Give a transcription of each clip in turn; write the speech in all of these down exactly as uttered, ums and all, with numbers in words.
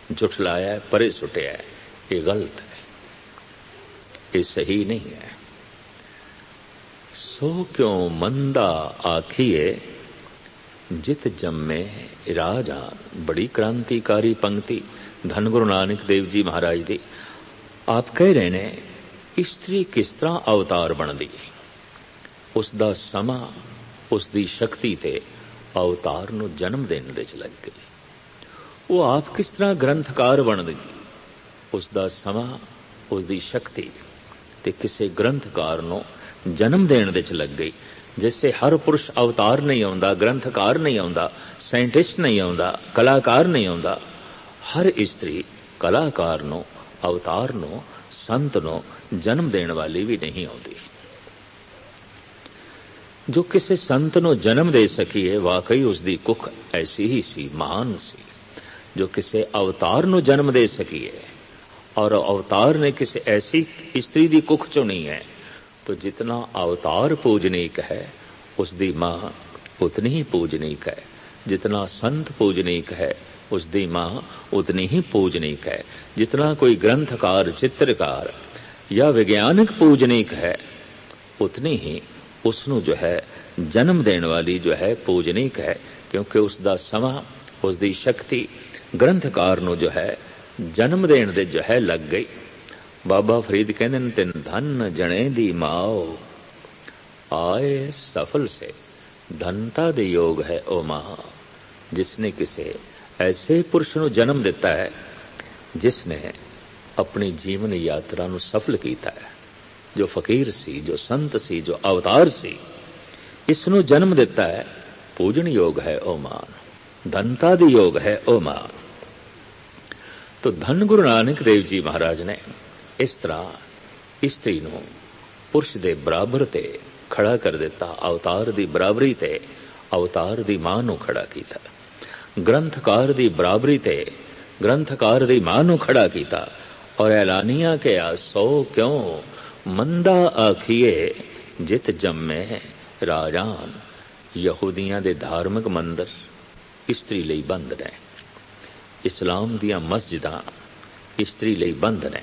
झुठलाया, परे सुटिया, ये गलत है, ये सही नहीं है। सो क्यों मंदा आखिए जित जम्मे राजान। बड़ी क्रांतिकारी पंक्ति धन गुरु नानक देव जी महाराज दी। आप कह रहे ने इस्त्री किस तरह अवतार बनदी, उसदा समा, उसदी शक्ति ते अवतार नूं जन्म देने दे च लग गई। वो आप किस तरह ग्रंथकार बनदी, उसदा समा, उसदी शक्ति ते किसे ग्रंथकार नूं जन्म देने दे च लग गई। जैसे हर पुरुष अवतार नहीं आउंदा, ग्रंथकार नहीं आउंदा, साइंटिस्ट नहीं आउंदा, कलाकार नहीं आउंदा, हर इस्त्री कलाकार नो, अवतार नो, संत नो जन्म देने वाली भी नहीं आउंदी। जो किसी संत नो जन्म दे सकी है, वाकई उसकी कुख ऐसी ही सी, महान सी। जो किसी अवतार नो जन्म दे सकी है और अवतार ने किसी ऐसी स्त्री की कुख चुनी है, तो जितना अवतार पूजनीक है उसकी मां उतनी ही पूजनीक है, जितना संत पूजनीक है उसकी मां उतनी ही पूजनीक है, जितना कोई ग्रंथकार, चित्रकार या वैज्ञानिक पूजनीक है उतनी ही उसनु जो है जन्म देने वाली जो है पूजनीक है, क्योंकि उसका समा, उसकी शक्ति ग्रंथकार नु जो है जन्म देने दे जो है लग गई। बाबा फरीद कहते हैं तिन धन जने दी माओ आए सफल से, धनता दे योग है ओ मां। जिसने किसे ऐसे पुरुष नु जन्म दिता है जिसने अपनी जीवन यात्रा नु सफल कीता है, जो फकीर सी, जो संत सी, जो अवतार सी, इसनु जन्म दिता है, पूजन योग है ओ मान, धनता दी योग है ओ मान। तो धन गुरु नानक देव जी महाराज ने इस तरह स्त्री नूं पुरुष दे बराबर ते खड़ा कर दिता, अवतार दी बराबरी ते अवतार दी मां नूं खड़ा कीता, ग्रंथकार दी बराबरी ते ग्रंथकार दी मां नूं खड़ा कीता और ऐलानिया किया सो क्यों मंदा आखिए जित जम्मे राजान। यहूदियां दे धार्मिक मंदिर स्त्री लई बंद ने, इस्लाम दियां मस्जिदां स्त्री लई बंद ने,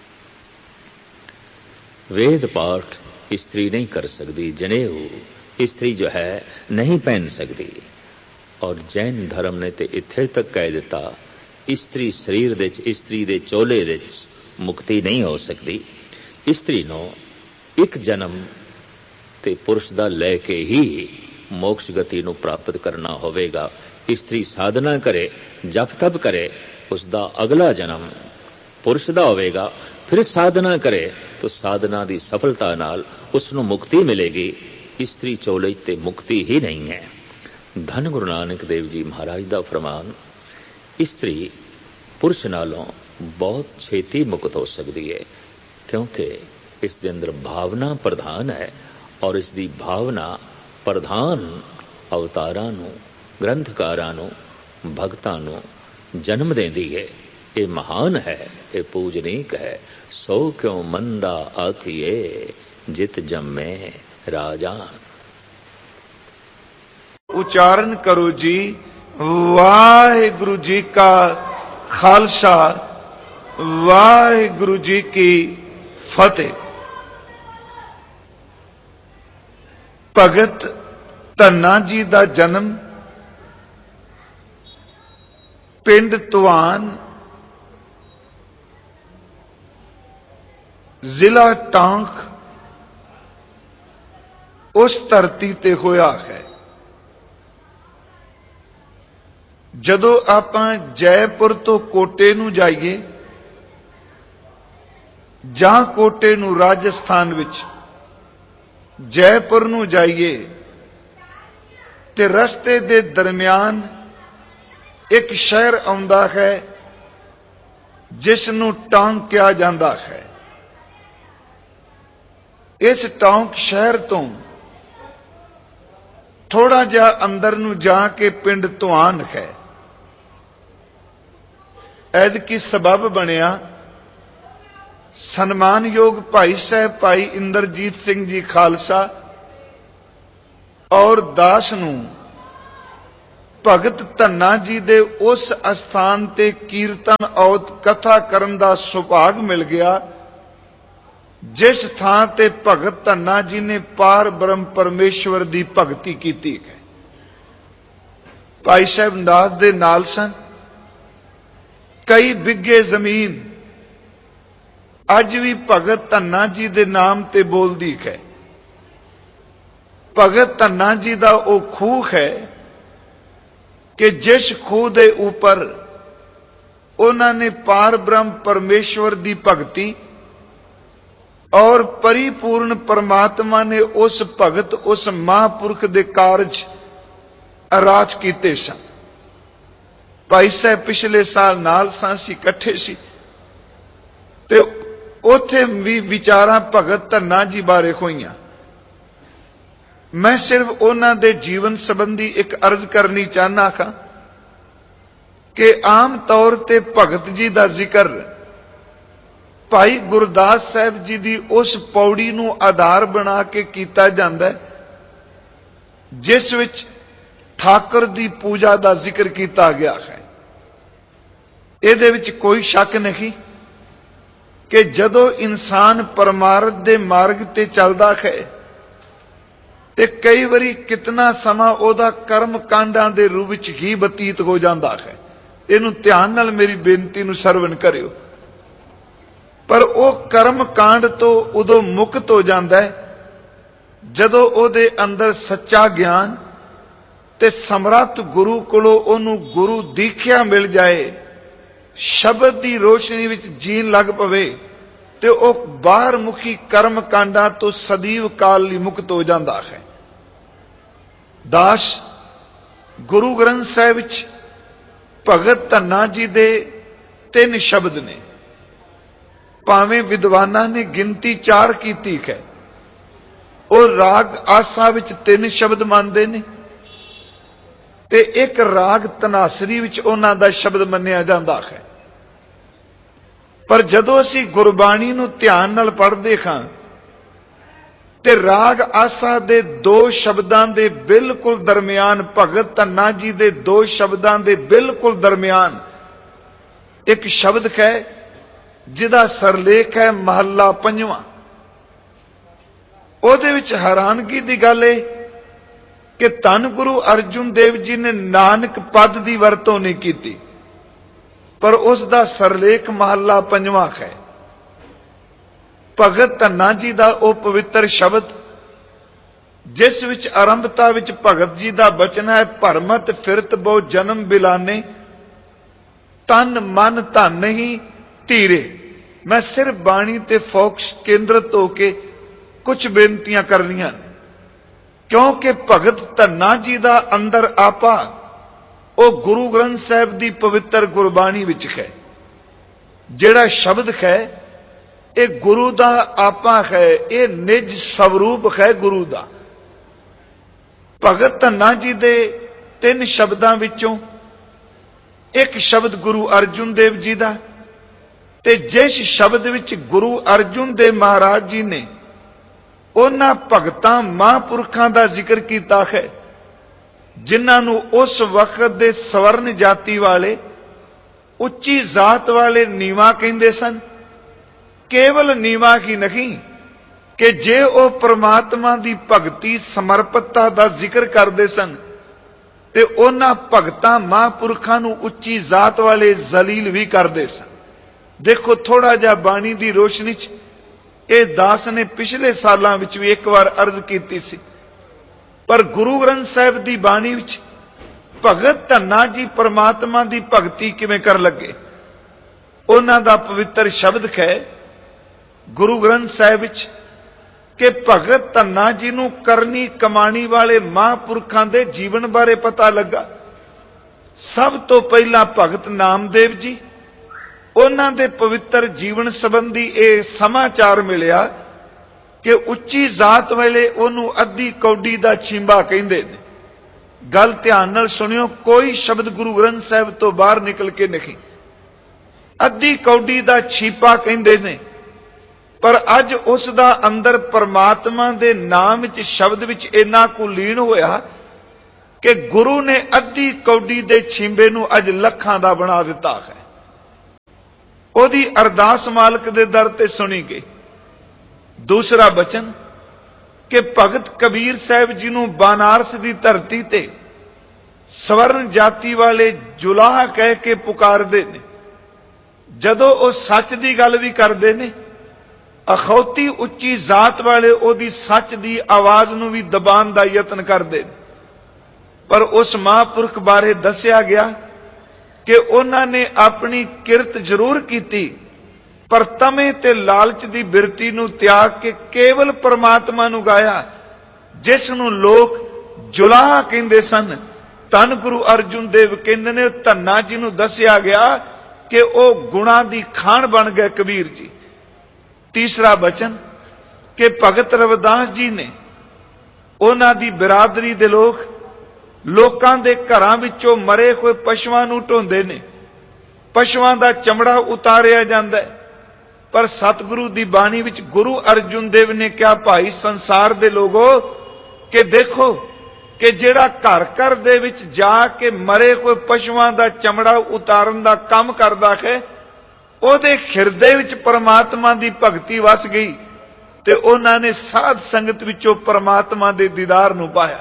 वेद पाठ स्त्री नहीं कर सकती, जनेऊ स्त्री जो है नहीं पहन सकती। और जैन धर्म ने तो इत्थे तक कह दिता स्त्री शरीर दे च, स्त्री दे चोले दे च मुक्ति नहीं हो सकती। स्त्री नो एक जन्म ते पुरुष दा लैके ही मोक्ष गति नु प्राप्त करना होवेगा। स्त्री साधना करे, जप तप करे, उसका अगला जन्म पुरुष दा होवेगा। फिर साधना करे तो साधना दी सफलता नाल उसनु मुक्ति मिलेगी। स्त्री चोले ते मुक्ति ही नहीं है। धन गुरु नानक देव जी महाराज दा फरमान, स्त्री पुरुष नालों बहुत छेती मुक्त हो सकती है, क्योंकि इसके अंदर भावना प्रधान है और इसकी भावना प्रधान अवतारां नूं, ग्रंथकारां नूं, भगतां नूं जन्म देंदी है। ये महान है, ये पूजनीक है। सो क्यों मंदा आखिए जित जम्मे राजान। उच्चारण करो जी, वाहिगुरु जी का खालसा, वाहिगुरु जी की फतेह। भगत धन्ना जी का जन्म पिंड तुआन, जिला टांक, उस धरती ते होया है। जदों आपां जयपुर तो कोटे नूं जाइए जां कोटे नूं राजस्थान विच जयपुर नूं जाइए ते रस्ते दे दरमियान एक शहर आउंदा है जिस नूं टांक कहा जांदा है। इस टांक शहर तो थोड़ा जा अंदर नूं जाके पिंड तुआन है। ऐदकी सबब बनिया सन्मानयोग भाई साहब भाई इंद्रजीत सिंह जी खालसा और दास नूं ਭਗਤ ਧੰਨਾ ਜੀ ਦੇ ਉਸ ਅਸਥਾਨ ਤੇ ਕੀਰਤਨ ਔਤ ਕਥਾ ਕਰਨ ਦਾ ਸੁਭਾਗ ਮਿਲ ਗਿਆ ਜਿਸ ਥਾਂ ਤੇ ਭਗਤ ਧੰਨਾ ਜੀ ਨੇ ਪਾਰ ਬ੍ਰਹਮ ਪਰਮੇਸ਼ਵਰ ਦੀ ਭਗਤੀ ਕੀਤੀ ਹੈ। ਭਾਈ ਸਾਹਿਬ ਨਾਥ ਦੇ ਨਾਲ ਸਨ। ਕਈ ਬਿੱਗੇ ਜ਼ਮੀਨ ਅੱਜ ਵੀ ਭਗਤ ਧੰਨਾ ਜੀ ਦੇ ਨਾਮ ਤੇ ਬੋਲਦੀ ਹੈ। ਭਗਤ ਧੰਨਾ ਜੀ ਦਾ ਉਹ ਖੂਹ ਹੈ ਕਿ ਜਿਸ ਖੂਹ ਦੇ ਉੱਪਰ ਉਹਨਾਂ ਨੇ ਪਾਰ ਬ੍ਰਹਮ ਪਰਮੇਸ਼ਵਰ ਦੀ ਭਗਤੀ ਔਰ ਪਰਿਪੂਰਨ ਪਰਮਾਤਮਾ ਨੇ ਉਸ ਭਗਤ ਉਸ ਮਹਾਂਪੁਰਖ ਦੇ ਕਾਰਜ ਅਰਾਜ ਕੀਤੇ ਸਨ। ਭਾਈ ਸਾਹਿਬ ਪਿਛਲੇ ਸਾਲ ਨਾਲ ਸਾਂ ਸੀ, ਇਕੱਠੇ ਸੀ ਤੇ ਉੱਥੇ ਵੀ ਵਿਚਾਰਾਂ ਭਗਤ ਧੰਨਾ ਜੀ ਬਾਰੇ ਹੋਈਆਂ। ਮੈਂ ਸਿਰਫ ਉਹਨਾਂ ਦੇ ਜੀਵਨ ਸੰਬੰਧੀ ਇੱਕ ਅਰਜ਼ ਕਰਨੀ ਚਾਹਨਾ ਹਾਂ ਕਿ ਆਮ ਤੌਰ ਤੇ ਭਗਤ ਜੀ ਦਾ ਜ਼ਿਕਰ ਭਾਈ ਗੁਰਦਾਸ ਸਾਹਿਬ ਜੀ ਦੀ ਉਸ ਪੌੜੀ ਨੂੰ ਆਧਾਰ ਬਣਾ ਕੇ ਕੀਤਾ ਜਾਂਦਾ ਹੈ ਜਿਸ ਵਿੱਚ ਠਾਕੁਰ ਦੀ ਪੂਜਾ ਦਾ ਜ਼ਿਕਰ ਕੀਤਾ ਗਿਆ ਹੈ। ਇਹਦੇ ਵਿੱਚ ਕੋਈ ਸ਼ੱਕ ਨਹੀਂ ਕਿ ਜਦੋਂ ਇਨਸਾਨ ਪਰਮਾਰਥ ਦੇ ਮਾਰਗ ਤੇ ਚੱਲਦਾ ਹੈ ਤੇ ਕਈ ਵਾਰੀ ਕਿਤਨਾ ਸਮਾਂ ਉਹਦਾ ਕਰਮ ਕਾਂਡਾਂ ਦੇ ਰੂਪ ਵਿੱਚ ਹੀ ਬਤੀਤ ਹੋ ਜਾਂਦਾ ਹੈ। ਇਹਨੂੰ ਧਿਆਨ ਨਾਲ ਮੇਰੀ ਬੇਨਤੀ ਨੂੰ ਸਰਵਣ ਕਰਿਓ। ਪਰ ਉਹ ਕਰਮ ਕਾਂਡ ਤੋਂ ਉਦੋਂ ਮੁਕਤ ਹੋ ਜਾਂਦਾ ਹੈ ਜਦੋਂ ਉਹਦੇ ਅੰਦਰ ਸੱਚਾ ਗਿਆਨ ਤੇ ਸਮਰੱਥ ਗੁਰੂ ਕੋਲੋਂ ਉਹਨੂੰ ਗੁਰੂ ਦੀਖਿਆ ਮਿਲ ਜਾਏ, ਸ਼ਬਦ ਦੀ ਰੋਸ਼ਨੀ ਵਿੱਚ ਜੀਣ ਲੱਗ ਪਵੇ ਤੇ ਉਹ ਬਾਹਰ ਮੁਖੀ ਕਰਮ ਕਾਂਡਾਂ ਤੋਂ ਸਦੀਵ ਕਾਲ ਲਈ ਮੁਕਤ ਹੋ ਜਾਂਦਾ ਹੈ। ਦਾਸ ਗੁਰੂ ਗ੍ਰੰਥ ਸਾਹਿਬ ਵਿੱਚ ਭਗਤ ਧੰਨਾ ਜੀ ਦੇ ਤਿੰਨ ਸ਼ਬਦ ਨੇ। ਭਾਵੇਂ ਵਿਦਵਾਨਾਂ ਨੇ ਗਿਣਤੀ ਚਾਰ ਕੀਤੀ ਹੈ, ਉਹ ਰਾਗ ਆਸਾ ਵਿੱਚ ਤਿੰਨ ਸ਼ਬਦ ਮੰਨਦੇ ਨੇ ਤੇ ਇੱਕ ਰਾਗ ਤਨਾਸਰੀ ਵਿੱਚ ਉਹਨਾਂ ਦਾ ਸ਼ਬਦ ਮੰਨਿਆ ਜਾਂਦਾ ਹੈ। ਪਰ ਜਦੋਂ ਅਸੀਂ ਗੁਰਬਾਣੀ ਨੂੰ ਧਿਆਨ ਨਾਲ ਪੜ੍ਹਦੇ ਹਾਂ ਤੇ ਰਾਗ ਆਸਾ ਦੇ ਦੋ ਸ਼ਬਦਾਂ ਦੇ ਬਿਲਕੁਲ ਦਰਮਿਆਨ, ਭਗਤ ਧੰਨਾ ਜੀ ਦੇ ਦੋ ਸ਼ਬਦਾਂ ਦੇ ਬਿਲਕੁਲ ਦਰਮਿਆਨ ਇੱਕ ਸ਼ਬਦ ਹੈ ਜਿਹਦਾ ਸਰਲੇਖ ਹੈ ਮਹੱਲਾ ਪੰਜਵਾਂ। ਉਹਦੇ ਵਿੱਚ ਹੈਰਾਨਗੀ ਦੀ ਗੱਲ ਹੈ ਕਿ ਧੰਨ ਗੁਰੂ ਅਰਜੁਨ ਦੇਵ ਜੀ ਨੇ ਨਾਨਕ ਪਦ ਦੀ ਵਰਤੋਂ ਨਹੀਂ ਕੀਤੀ, ਪਰ ਉਸ ਦਾ ਸਰਲੇਖ ਮਹੱਲਾ ਪੰਜਵਾਂ ਹੈ। ਭਗਤ ਧੰਨਾ ਜੀ ਦਾ ਉਹ ਪਵਿੱਤਰ ਸ਼ਬਦ ਜਿਸ ਵਿੱਚ ਆਰੰਭਤਾ ਵਿੱਚ ਭਗਤ ਜੀ ਦਾ ਬਚਨ ਹੈ, ਭਰਮਤ ਫਿਰਤ ਬਹੁ ਜਨਮ ਬਿਲਾਨੇ ਤਨ ਮਨ ਧਨ ਹੀ ਧੀਰੇ। ਮੈਂ ਸਿਰਫ ਬਾਣੀ ਤੇ ਫੋਕਸ ਕੇਂਦਰਿਤ ਹੋ ਕੇ ਕੁਝ ਬੇਨਤੀਆਂ ਕਰਨੀਆਂ ਕਿਉਂਕਿ ਭਗਤ ਧੰਨਾ ਜੀ ਦਾ ਅੰਦਰ ਆਪਾ ਉਹ ਗੁਰੂ ਗ੍ਰੰਥ ਸਾਹਿਬ ਦੀ ਪਵਿੱਤਰ ਗੁਰਬਾਣੀ ਵਿੱਚ ਹੈ। ਜਿਹੜਾ ਸ਼ਬਦ ਹੈ ਇਹ ਗੁਰੂ ਦਾ ਆਪਾ ਹੈ, ਇਹ ਨਿਜ ਸਵਰੂਪ ਹੈ ਗੁਰੂ ਦਾ। ਭਗਤ ਧੰਨਾ ਜੀ ਦੇ ਤਿੰਨ ਸ਼ਬਦਾਂ ਵਿੱਚੋਂ ਇੱਕ ਸ਼ਬਦ ਗੁਰੂ ਅਰਜੁਨ ਦੇਵ ਜੀ ਦਾ, ਤੇ ਜਿਸ ਸ਼ਬਦ ਵਿੱਚ ਗੁਰੂ ਅਰਜੁਨ ਦੇਵ ਮਹਾਰਾਜ ਜੀ ਨੇ ਉਹਨਾਂ ਭਗਤਾਂ ਮਹਾਂਪੁਰਖਾਂ ਦਾ ਜ਼ਿਕਰ ਕੀਤਾ ਹੈ ਜਿਨ੍ਹਾਂ ਨੂੰ ਉਸ ਵਕਤ ਦੇ ਸਵਰਨ ਜਾਤੀ ਵਾਲੇ, ਉੱਚੀ ਜ਼ਾਤ ਵਾਲੇ ਨੀਵਾਂ ਕਹਿੰਦੇ ਸਨ। ਕੇਵਲ ਨੀਵਾਂ ਹੀ ਨਹੀਂ ਕਿ ਜੇ ਉਹ ਪ੍ਰਮਾਤਮਾ ਦੀ ਭਗਤੀ ਸਮਰਪਿਤਤਾ ਦਾ ਜ਼ਿਕਰ ਕਰਦੇ ਸਨ ਤੇ ਉਹਨਾਂ ਭਗਤਾਂ ਮਹਾਂਪੁਰਖਾਂ ਨੂੰ ਉੱਚੀ ਜ਼ਾਤ ਵਾਲੇ ਜ਼ਲੀਲ ਵੀ ਕਰਦੇ ਸਨ। ਦੇਖੋ ਥੋੜਾ ਜਿਹਾ ਬਾਣੀ ਦੀ ਰੋਸ਼ਨੀ 'ਚ ਇਹ ਦਾਸ ਨੇ ਪਿਛਲੇ ਸਾਲਾਂ ਵਿੱਚ ਵੀ ਇੱਕ ਵਾਰ ਅਰਜ਼ ਕੀਤੀ ਸੀ, ਪਰ ਗੁਰੂ ਗ੍ਰੰਥ ਸਾਹਿਬ ਦੀ ਬਾਣੀ ਵਿੱਚ ਭਗਤ ਧੰਨਾ ਜੀ ਪਰਮਾਤਮਾ ਦੀ ਭਗਤੀ ਕਿਵੇਂ ਕਰ ਲੱਗੇ। ਉਹਨਾਂ ਦਾ ਪਵਿੱਤਰ ਸ਼ਬਦ ਹੈ ਗੁਰੂ ਗ੍ਰੰਥ ਸਾਹਿਬ ਵਿੱਚ ਕਿ ਭਗਤ ਧੰਨਾ ਜੀ ਨੂੰ ਕਰਨੀ ਕਮਾਣੀ ਵਾਲੇ ਮਹਾਂਪੁਰਖਾਂ ਦੇ ਜੀਵਨ ਬਾਰੇ ਪਤਾ ਲੱਗਾ। ਸਭ ਤੋਂ ਪਹਿਲਾਂ ਭਗਤ ਨਾਮਦੇਵ ਜੀ, ਉਹਨਾਂ ਦੇ ਪਵਿੱਤਰ ਜੀਵਨ ਸੰਬੰਧੀ ਇਹ ਸਮਾਚਾਰ ਮਿਲਿਆ ਕਿ ਉੱਚੀ ਜ਼ਾਤ ਵੇਲੇ ਉਹਨੂੰ ਅੱਧੀ ਕੌਡੀ ਦਾ ਛਿੰਬਾ ਕਹਿੰਦੇ ਨੇ। ਗੱਲ ਧਿਆਨ ਨਾਲ ਸੁਣਿਓ, ਕੋਈ ਸ਼ਬਦ ਗੁਰੂ ਗ੍ਰੰਥ ਸਾਹਿਬ ਤੋਂ ਬਾਹਰ ਨਿਕਲ ਕੇ ਨਹੀਂ। ਅੱਧੀ ਕੌਡੀ ਦਾ ਛੀਪਾ ਕਹਿੰਦੇ ਨੇ, ਪਰ ਅੱਜ ਉਸ ਦਾ ਅੰਦਰ ਪਰਮਾਤਮਾ ਦੇ ਨਾਮ ਵਿੱਚ, ਸ਼ਬਦ ਵਿੱਚ ਇੰਨਾ ਕੁ ਲੀਨ ਹੋਇਆ ਕਿ ਗੁਰੂ ਨੇ ਅੱਧੀ ਕੌਡੀ ਦੇ ਛਿੰਬੇ ਨੂੰ ਅੱਜ ਲੱਖਾਂ ਦਾ ਬਣਾ ਦਿੱਤਾ ਹੈ। ਉਹਦੀ ਅਰਦਾਸ ਮਾਲਕ ਦੇ ਦਰ ਤੇ ਸੁਣੀ ਗਈ। ਦੂਸਰਾ ਬਚਨ ਕਿ ਭਗਤ ਕਬੀਰ ਸਾਹਿਬ ਜੀ ਨੂੰ ਬਨਾਰਸ ਦੀ ਧਰਤੀ ਤੇ ਸਵਰਨ ਜਾਤੀ ਵਾਲੇ ਜੁਲਾਹਾ ਕਹਿ ਕੇ ਪੁਕਾਰਦੇ ਨੇ। ਜਦੋਂ ਉਹ ਸੱਚ ਦੀ ਗੱਲ ਵੀ ਕਰਦੇ ਨੇ, ਅਖੌਤੀ ਉੱਚੀ ਜ਼ਾਤ ਵਾਲੇ ਉਹਦੀ ਸੱਚ ਦੀ ਆਵਾਜ਼ ਨੂੰ ਵੀ ਦਬਾਉਣ ਦਾ ਯਤਨ ਕਰਦੇ ਨੇ। ਪਰ ਉਸ ਮਹਾਂਪੁਰਖ ਬਾਰੇ ਦੱਸਿਆ ਗਿਆ ਕਿ ਉਹਨਾਂ ਨੇ ਆਪਣੀ ਕਿਰਤ ਜ਼ਰੂਰ ਕੀਤੀ, ਪਰ ਤਮੇ ਤੇ ਲਾਲਚ ਦੀ ਬਿਰਤੀ ਨੂੰ ਤਿਆਗ ਕੇ ਕੇਵਲ ਪਰਮਾਤਮਾ ਨੂੰ ਗਾਇਆ, ਜਿਸ ਨੂੰ ਲੋਕ ਜੁਲਾਹਾ ਕਹਿੰਦੇ ਸਨ। ਧੰਨ ਗੁਰੂ ਅਰਜੁਨ ਦੇਵ ਕਹਿੰਦੇ ਨੇ, ਧੰਨਾ ਜੀ ਨੂੰ ਦੱਸਿਆ ਗਿਆ ਕਿ ਉਹ ਗੁਣਾਂ ਦੀ ਖਾਣ ਬਣ ਗਏ ਕਬੀਰ ਜੀ। ਤੀਸਰਾ ਬਚਨ ਕਿ ਭਗਤ ਰਵਿਦਾਸ ਜੀ ਨੇ ਉਹਨਾਂ ਦੀ ਬਿਰਾਦਰੀ ਦੇ ਲੋਕ ਲੋਕਾਂ ਦੇ ਘਰਾਂ ਵਿੱਚੋਂ ਮਰੇ ਹੋਏ ਪਸ਼ੂਆਂ ਨੂੰ ਢੋਂਦੇ ਨੇ, ਪਸ਼ੂਆਂ ਦਾ ਚਮੜਾ ਉਤਾਰਿਆ ਜਾਂਦਾ ਹੈ। ਪਰ ਸਤਿਗੁਰੂ ਦੀ ਬਾਣੀ ਵਿੱਚ ਗੁਰੂ ਅਰਜੁਨ ਦੇਵ ਨੇ ਕਿਹਾ, ਭਾਈ ਸੰਸਾਰ ਦੇ ਲੋਗੋ, ਕਿ ਦੇਖੋ ਕਿ ਜਿਹੜਾ ਘਰ ਘਰ ਦੇ ਵਿੱਚ ਜਾ ਕੇ ਮਰੇ ਹੋਏ ਪਸ਼ੂਆਂ ਦਾ ਚਮੜਾ ਉਤਾਰਨ ਦਾ ਕੰਮ ਕਰਦਾ ਹੈ, ਉਹਦੇ ਹਿਰਦੇ ਵਿੱਚ ਪਰਮਾਤਮਾ ਦੀ ਭਗਤੀ ਵਸ ਗਈ ਤੇ ਉਹਨਾਂ ਨੇ ਸਾਧ ਸੰਗਤ ਵਿੱਚੋਂ ਪਰਮਾਤਮਾ ਦੇ ਦੀਦਾਰ ਨੂੰ ਪਾਇਆ।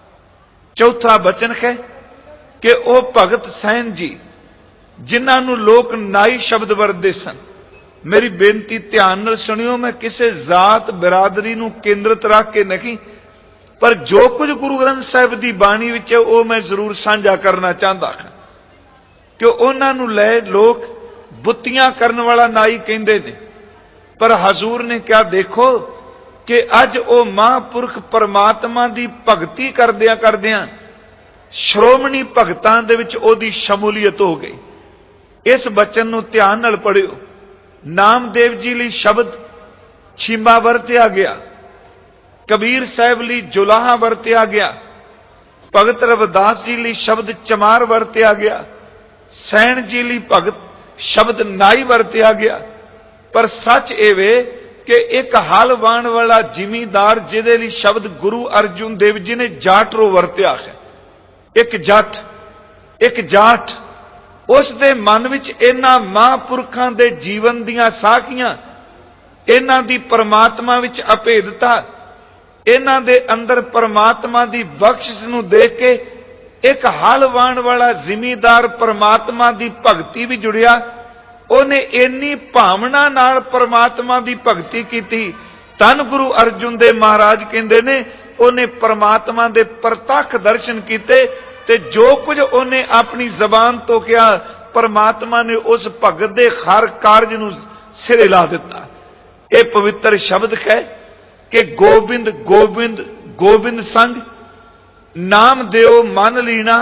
ਚੌਥਾ ਬਚਨ ਹੈ ਕਿ ਉਹ ਭਗਤ ਸੈਨ ਜੀ, ਜਿਨ੍ਹਾਂ ਨੂੰ ਲੋਕ ਨਾਈ ਸ਼ਬਦ ਵਰਤਦੇ ਸਨ। ਮੇਰੀ ਬੇਨਤੀ ਧਿਆਨ ਨਾਲ ਸੁਣਿਓ, ਮੈਂ ਕਿਸੇ ਜ਼ਾਤ ਬਿਰਾਦਰੀ ਨੂੰ ਕੇਂਦਰਿਤ ਰੱਖ ਕੇ ਨਹੀਂ, ਪਰ ਜੋ ਕੁਝ ਗੁਰੂ ਗ੍ਰੰਥ ਸਾਹਿਬ ਦੀ ਬਾਣੀ ਵਿੱਚ ਹੈ ਉਹ ਮੈਂ ਜ਼ਰੂਰ ਸਾਂਝਾ ਕਰਨਾ ਚਾਹੁੰਦਾ ਹਾਂ ਕਿ ਉਹਨਾਂ ਨੂੰ ਲੈ ਲੋਕ ਬੁੱਤੀਆਂ ਕਰਨ ਵਾਲਾ ਨਾਈ ਕਹਿੰਦੇ ਨੇ। ਪਰ ਹਜ਼ੂਰ ਨੇ ਕਿਹਾ, ਦੇਖੋ ਕਿ ਅੱਜ ਉਹ ਮਹਾਂਪੁਰਖ ਪਰਮਾਤਮਾ ਦੀ ਭਗਤੀ ਕਰਦਿਆਂ ਕਰਦਿਆਂ ਸ਼੍ਰੋਮਣੀ ਭਗਤਾਂ ਦੇ ਵਿੱਚ ਉਹਦੀ ਸ਼ਮੂਲੀਅਤ ਹੋ ਗਈ। ਇਸ ਬਚਨ ਨੂੰ ਧਿਆਨ ਨਾਲ ਪੜ੍ਹਿਓ। ਨਾਮਦੇਵ ਜੀ ਲਈ ਸ਼ਬਦ ਛਿੰਬਾ ਵਰਤਿਆ ਗਿਆ, ਕਬੀਰ ਸਾਹਿਬ ਲਈ ਜੁਲਾਹਾ ਵਰਤਿਆ ਗਿਆ, ਭਗਤ ਰਵਿਦਾਸ ਜੀ ਲਈ ਸ਼ਬਦ ਚਮਾਰ ਵਰਤਿਆ ਗਿਆ, ਸੈਣ ਜੀ ਲਈ ਭਗਤ ਸ਼ਬਦ ਨਾਈ ਵਰਤਿਆ ਗਿਆ। ਪਰ ਸੱਚ ਇਹ ਵੇ ਕਿ ਇੱਕ ਹਲ ਵਾਣ ਵਾਲਾ ਜ਼ਿਮੀਂਦਾਰ, ਜਿਹਦੇ ਲਈ ਸ਼ਬਦ ਗੁਰੂ ਅਰਜੁਨ ਦੇਵ ਜੀ ਨੇ ਜਾਟਰੋ ਵਰਤਿਆ ਹੈ, ਇੱਕ ਜੱਟ, ਇੱਕ ਜਾਟ, ਉਸ ਦੇ ਮਨ ਵਿੱਚ ਇਹਨਾਂ ਮਹਾਂਪੁਰਖਾਂ ਦੇ ਜੀਵਨ ਦੀਆਂ ਸਾਖੀਆਂ, ਇਹਨਾਂ ਦੀ ਪਰਮਾਤਮਾ ਵਿੱਚ ਅਭੇਦਤਾ, ਇਹਨਾਂ ਦੇ ਅੰਦਰ ਪਰਮਾਤਮਾ ਦੀ ਬਖਸ਼ਿਸ਼ ਨੂੰ ਦੇਖ ਕੇ ਇੱਕ ਹਲ ਵਾਣ ਵਾਲਾ ਜ਼ਿਮੀਂਦਾਰ ਪਰਮਾਤਮਾ ਦੀ ਭਗਤੀ ਵੀ ਜੁੜਿਆ। ਉਹਨੇ ਇੰਨੀ ਭਾਵਨਾ ਨਾਲ ਪਰਮਾਤਮਾ ਦੀ ਭਗਤੀ ਕੀਤੀ। ਧੰਨ ਗੁਰੂ ਅਰਜੁਨ ਦੇਵ ਮਹਾਰਾਜ ਕਹਿੰਦੇ ਨੇ, ਉਹਨੇ ਪਰਮਾਤਮਾ ਦੇ ਪ੍ਰਤੱਖ ਦਰਸ਼ਨ ਕੀਤੇ ਤੇ ਜੋ ਕੁਝ ਉਹਨੇ ਆਪਣੀ ਜ਼ਬਾਨ ਤੋਂ ਕਿਹਾ, ਪਰਮਾਤਮਾ ਨੇ ਉਸ ਭਗਤ ਦੇ ਹਰ ਕਾਰਜ ਨੂੰ ਸਿਰੇ ਲਾ ਦਿੱਤਾ। ਇਹ ਪਵਿੱਤਰ ਸ਼ਬਦ ਹੈ ਕਿ ਗੋਬਿੰਦ ਗੋਬਿੰਦ ਗੋਬਿੰਦ ਸੰਗ ਨਾਮ ਦਿਓ ਮਨ ਲੀਣਾ,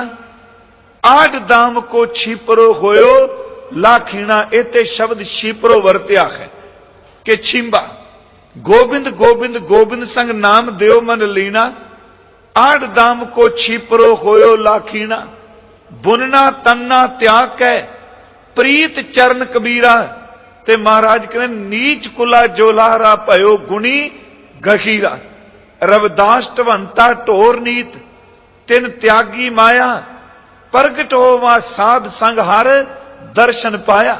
ਆਠ ਦਾਮ ਕੋ ਛਿਪਰੋ ਹੋਇਓ ਲਾਖੀਣਾ। ਇਹ ਤੇ ਸ਼ਬਦ ਛਿਪਰੋ ਵਰਤਿਆ ਹੈ ਕਿ ਛਿੰਬਾ, ਗੋਬਿੰਦ ਗੋਬਿੰਦ ਗੋਬਿੰਦ ਸੰਗ ਨਾਮ ਦਿਓ ਮਨ ਲੀਣਾ, ਆਠ ਦਾਮ ਕੋ ਛਿਪਰੋ ਹੋਇਓ ਲਾਖੀਣਾ। ਬੁਨਨਾ ਤੰਨਾ ਤਿਆਗ ਕੈ ਪ੍ਰੀਤ ਚਰਨ ਕਬੀਰਾ। ਤੇ ਮਹਾਰਾਜ ਕਹਿੰਦੇ, ਨੀਚ ਕੁਲਾ ਜੋਲਾਰਾ ਭਇਓ ਗੁਣੀ ਗਖੀਰਾ। ਰਵਿਦਾਸ ਢਵੰਤਾ ਢੋਰ ਨੀਤ ਤਿਨ ਤਿਆਗੀ ਮਾਇਆ, ਪ੍ਰਗਟ ਹੋਵਾ ਸਾਧ ਸੰਗ ਹਰ ਦਰਸ਼ਨ ਪਾਇਆ।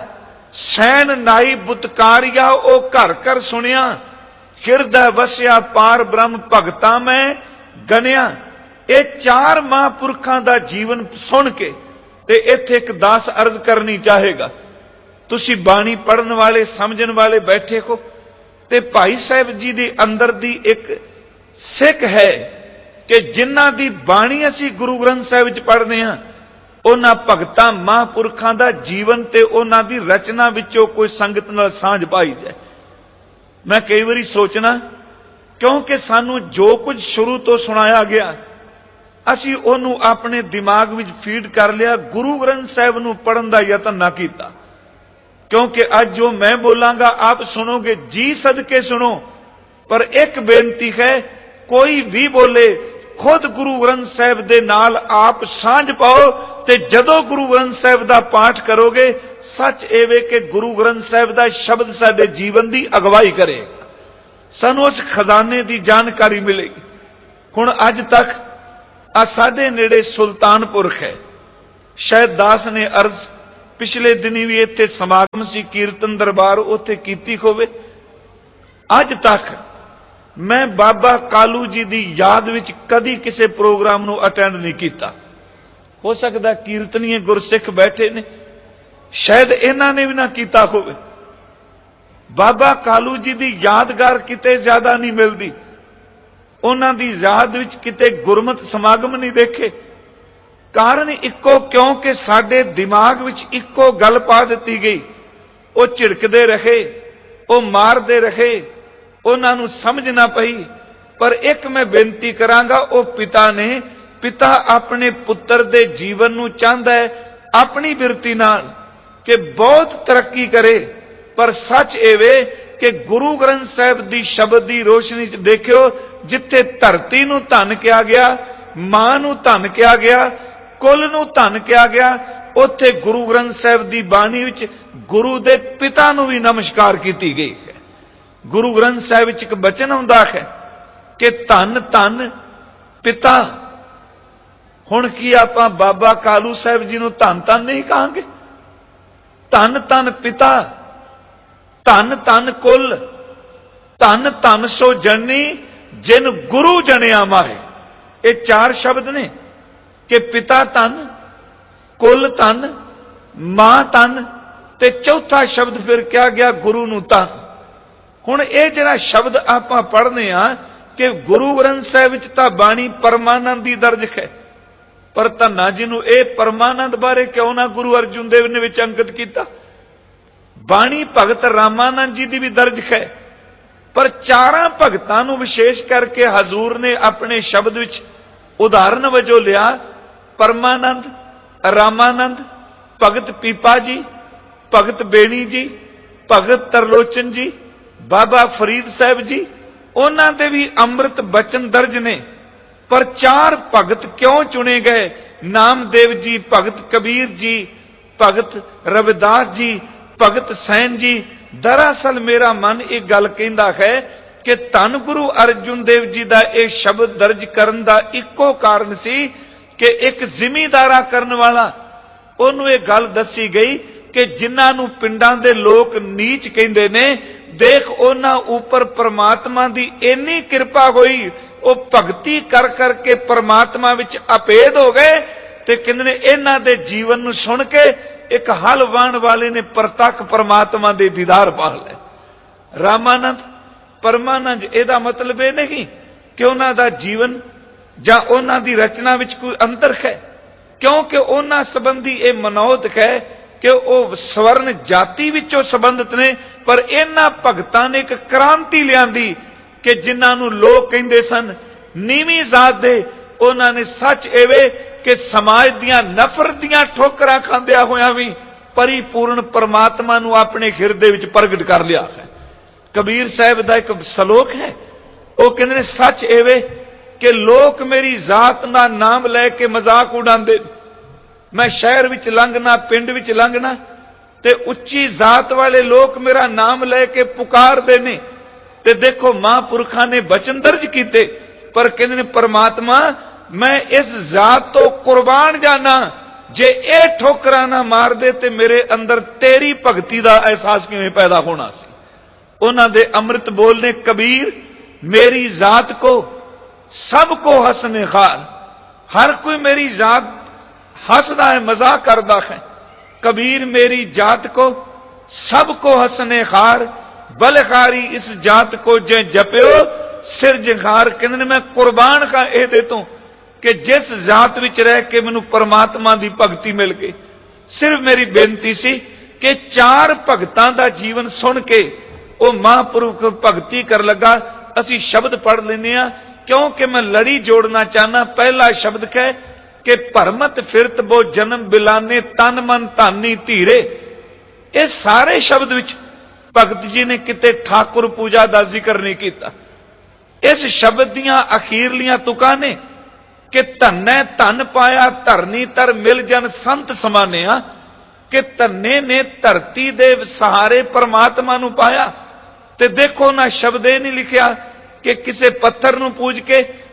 ਸੈਨ ਨਾਈ ਬੁਤਕਾਰਿਆ ਉਹ ਘਰ ਘਰ ਸੁਣਿਆ, ਹਿਰਦੈ ਵਸਿਆ ਪਾਰ ਬ੍ਰਹਮ ਭਗਤਾ ਮੈਂ ਗਨਿਆ। ਇਹ ਚਾਰ ਮਹਾਂਪੁਰਖਾਂ ਦਾ ਜੀਵਨ ਸੁਣ ਕੇ ਤੇ ਇੱਥੇ ਇੱਕ ਦਾਸ ਅਰਜ਼ ਕਰਨੀ ਚਾਹੇਗਾ। ਤੁਸੀਂ ਬਾਣੀ ਪੜ੍ਹਨ ਵਾਲੇ ਸਮਝਣ ਵਾਲੇ ਬੈਠੇ ਹੋ ਤੇ ਭਾਈ ਸਾਹਿਬ ਜੀ ਦੇ ਅੰਦਰ ਦੀ ਇੱਕ ਸਿੱਖ ਹੈ ਕਿ ਜਿਨ੍ਹਾਂ ਦੀ ਬਾਣੀ ਅਸੀਂ ਗੁਰੂ ਗ੍ਰੰਥ ਸਾਹਿਬ ਵਿੱਚ ਪੜ੍ਹਦੇ ਹਾਂ, ਉਹਨਾਂ ਭਗਤਾਂ ਮਹਾਂਪੁਰਖਾਂ ਦਾ ਜੀਵਨ ਤੇ ਉਹਨਾਂ ਦੀ ਰਚਨਾ ਵਿੱਚੋਂ ਕੋਈ ਸੰਗਤ ਨਾਲ ਸਾਂਝ ਪਾਈ ਜਾਏ। ਮੈਂ ਕਈ ਵਾਰੀ ਸੋਚਣਾ, ਕਿਉਂਕਿ ਸਾਨੂੰ ਜੋ ਕੁਝ ਸ਼ੁਰੂ ਤੋਂ ਸੁਣਾਇਆ ਗਿਆ ਅਸੀਂ ਉਹਨੂੰ ਆਪਣੇ ਦਿਮਾਗ ਵਿੱਚ ਫੀਡ ਕਰ ਲਿਆ, ਗੁਰੂ ਗ੍ਰੰਥ ਸਾਹਿਬ ਨੂੰ ਪੜ੍ਹਨ ਦਾ ਯਤਨ ਨਾ ਕੀਤਾ। ਕਿਉਂਕਿ ਅੱਜ ਜੋ ਮੈਂ ਬੋਲਾਂਗਾ ਆਪ ਸੁਣੋਗੇ, ਜੀ ਸਦਕੇ ਸੁਣੋ। ਪਰ ਇੱਕ ਬੇਨਤੀ ਹੈ, ਕੋਈ ਵੀ ਬੋਲੇ ਖੁਦ ਗੁਰੂ ਗ੍ਰੰਥ ਸਾਹਿਬ ਦੇ ਨਾਲ ਆਪ ਸਾਂਝ ਪਾਓ ਤੇ ਜਦੋਂ ਗੁਰੂ ਗ੍ਰੰਥ ਸਾਹਿਬ ਦਾ ਪਾਠ ਕਰੋਗੇ, ਸੱਚ ਇਹ ਵੇ ਕਿ ਗੁਰੂ ਗ੍ਰੰਥ ਸਾਹਿਬ ਦਾ ਸ਼ਬਦ ਸਾਡੇ ਜੀਵਨ ਦੀ ਅਗਵਾਈ ਕਰੇ, ਸਾਨੂੰ ਉਸ ਖਜ਼ਾਨੇ ਦੀ ਜਾਣਕਾਰੀ ਮਿਲੇਗੀ। ਹੁਣ ਅੱਜ ਤੱਕ आ साडे नेड़े सुल्तानपुर है। शायद दास ने अर्ज पिछले दिनी भी इत्थे समागम सी कीर्तन दरबार उत्थे कीती होवे। अज तक मैं बाबा कालू जी की याद विच कदी किसी प्रोग्राम नूं अटेंड नहीं किया। हो सकता कीर्तनीय गुरसिख बैठे ने, शायद इन्हां ने भी ना कीता होवे। बाबा कालू जी की यादगार किते ज्यादा नहीं मिलती। उन्हां दी याद विच किते गुरमत समागम नहीं देखे। कारण इक्को, क्योंकि साडे दिमाग विच इक्को गल पा दित्ती गई। वो झिड़कदे रहे, वो मारदे रहे, उन्हां नूं समझ ना पई। पर एक मैं बेनती करांगा, वो पिता ने पिता अपने पुत्र दे जीवन नूं चाहता है अपनी बिरती नाल कि बहुत तरक्की करे। पर सच एवे कि गुरु ग्रंथ साहिब दी शब्द दी रोशनी च देखियो, जिथे धरती नूं धन किया गया, मां नूं धन किया गया, कुल नूं धन किया गया, उत्थे गुरु ग्रंथ साहिब दी बाणी विच गुरु दे पिता नूं भी नमस्कार कीती गई है। गुरु ग्रंथ साहिब विच एक बचन आउंदा है कि धन धन पिता। हुण की आपां बाबा कालू साहिब जी नूं धन धन नहीं कहांगे? धन धन पिता, धन धन कुल, धन धन सो जननी जिन गुरु जनिया माहे। ये चार शब्द ने कि पिता धन, कुल धन, मां धन, ते चौथा शब्द फिर क्या गया गुरु नूं धन। हुण ये जिहड़ा शब्द आपां पढ़ने आ कि गुरु ग्रंथ साहिब विच तां बाणी परमानंद दी दर्ज है, पर धन्ना जी नूं इह परमानंद बारे क्यों ना गुरु अर्जुन देव ने विच अंकित कीता। बाणी भगत रामानंद जी दी भी दर्ज है, पर चारां भगतां नूं विशेष करके हजूर ने अपने शब्द विच उदाहरण वजों लिया। परमानंद, रामानंद, भगत पीपा जी, भगत बेणी जी, भगत तरलोचन जी, बाबा फरीद साहब जी, उन्हां दे भी अमृत बचन दर्ज ने। पर चार भगत क्यों चुने गए? नामदेव जी, भगत कबीर जी, भगत रविदास जी, भगत सैन जी। दरअसल मेरा मन एक गल कहंदा है कि धन गुरु अर्जुन देव जी का यह शब्द दर्ज करन दा इक्को कारण सी कि एक जिमीदारा करन वाला उन्होंने यह गल दसी गई कि जिन्हां नूं पिंडां दे लोक नीच कहंदे ने, देख उन्हां उपर परमात्मा दी इन्नी कृपा होई, वो भगती कर करके परमात्मा विच अभेद हो गए। ते कहंदे ने इन्हां दे जीवन नूं सुन के एक हल वाहण वाले ने परतक परमात्मा दे दीदार पा ले। रामानंद, परमानंद, इहदा मतलब यह नहीं कि उन्हां दा जीवन जां उन्हां दी रचना विच कोई अंतर है, क्योंकि उन्हां संबंधी यह मनौत है कि वह स्वर्ण जाति विचों संबंधित ने। पर इन्हां भगतां ने एक क्रांति लियांदी कि जिन्हां नूं लोग कहिंदे सन नीवीं जात दे, उन्हां ने सच एवे कि समाज दियां नफरत दियां ठोकरां खांदिया होया भी परिपूर्ण परमात्मा नूं अपने हिरदे विच प्रगट कर लिया है। कबीर साहब दा एक सलोक है, वो कहंदे ने सच एवे कि लोक मेरी जात दा नाम लैके मजाक उड़ांदे। मैं शहर विच लंघना, पिंड विच लंघना ते उच्ची जात वाले लोग मेरा नाम लैके पुकारदे ने। ते देखो महापुरखा ने बचन दर्ज किते, पर कहंदे ने परमात्मा मैं इस जात तो कुर्बान जाना, जे ए ठोकरा ना मार दे ते मेरे अंदर तेरी भगती दा एहसास किवें पैदा होना सी। उन्हां दे अमृत बोलने, कबीर मेरी जात को सबको हंसने खार। हर कोई मेरी जात हंसदा है, मजाक करदा है। कबीर मेरी जात को सबको हंसने खार, बलखारी इस जात को जे जप्यो सिर जखार। कहंदे मैं कुर्बान का ए दे तूं कि जिस जात विच रह के मैनूं परमात्मा दी भगती मिल गई। सिर्फ मेरी बेनती सी कि चार भगतां दा जीवन सुन के वो महापुरुख भगती कर लगा। असी शब्द पढ़ लेने आ क्योंकि मैं लड़ी जोड़ना चाहना। पहला शब्द है कि भरमत फिरत बो जन्म बिलाने, तन मन धानी धीरे। ये सारे शब्द विच भगत जी ने किते ठाकुर पूजा का जिक्र नहीं किया। इस शब्द दियां अखीरलियां तुकां ने कि धन्नै धन पाया धरनी तर मिल जन संत समानिया, कि धन्ने ने धरती दे सहारे परमात्मा नूं पाया। ते देखो ना शब्द ये नहीं लिखिया कि किसे पत्थर नूं पूज के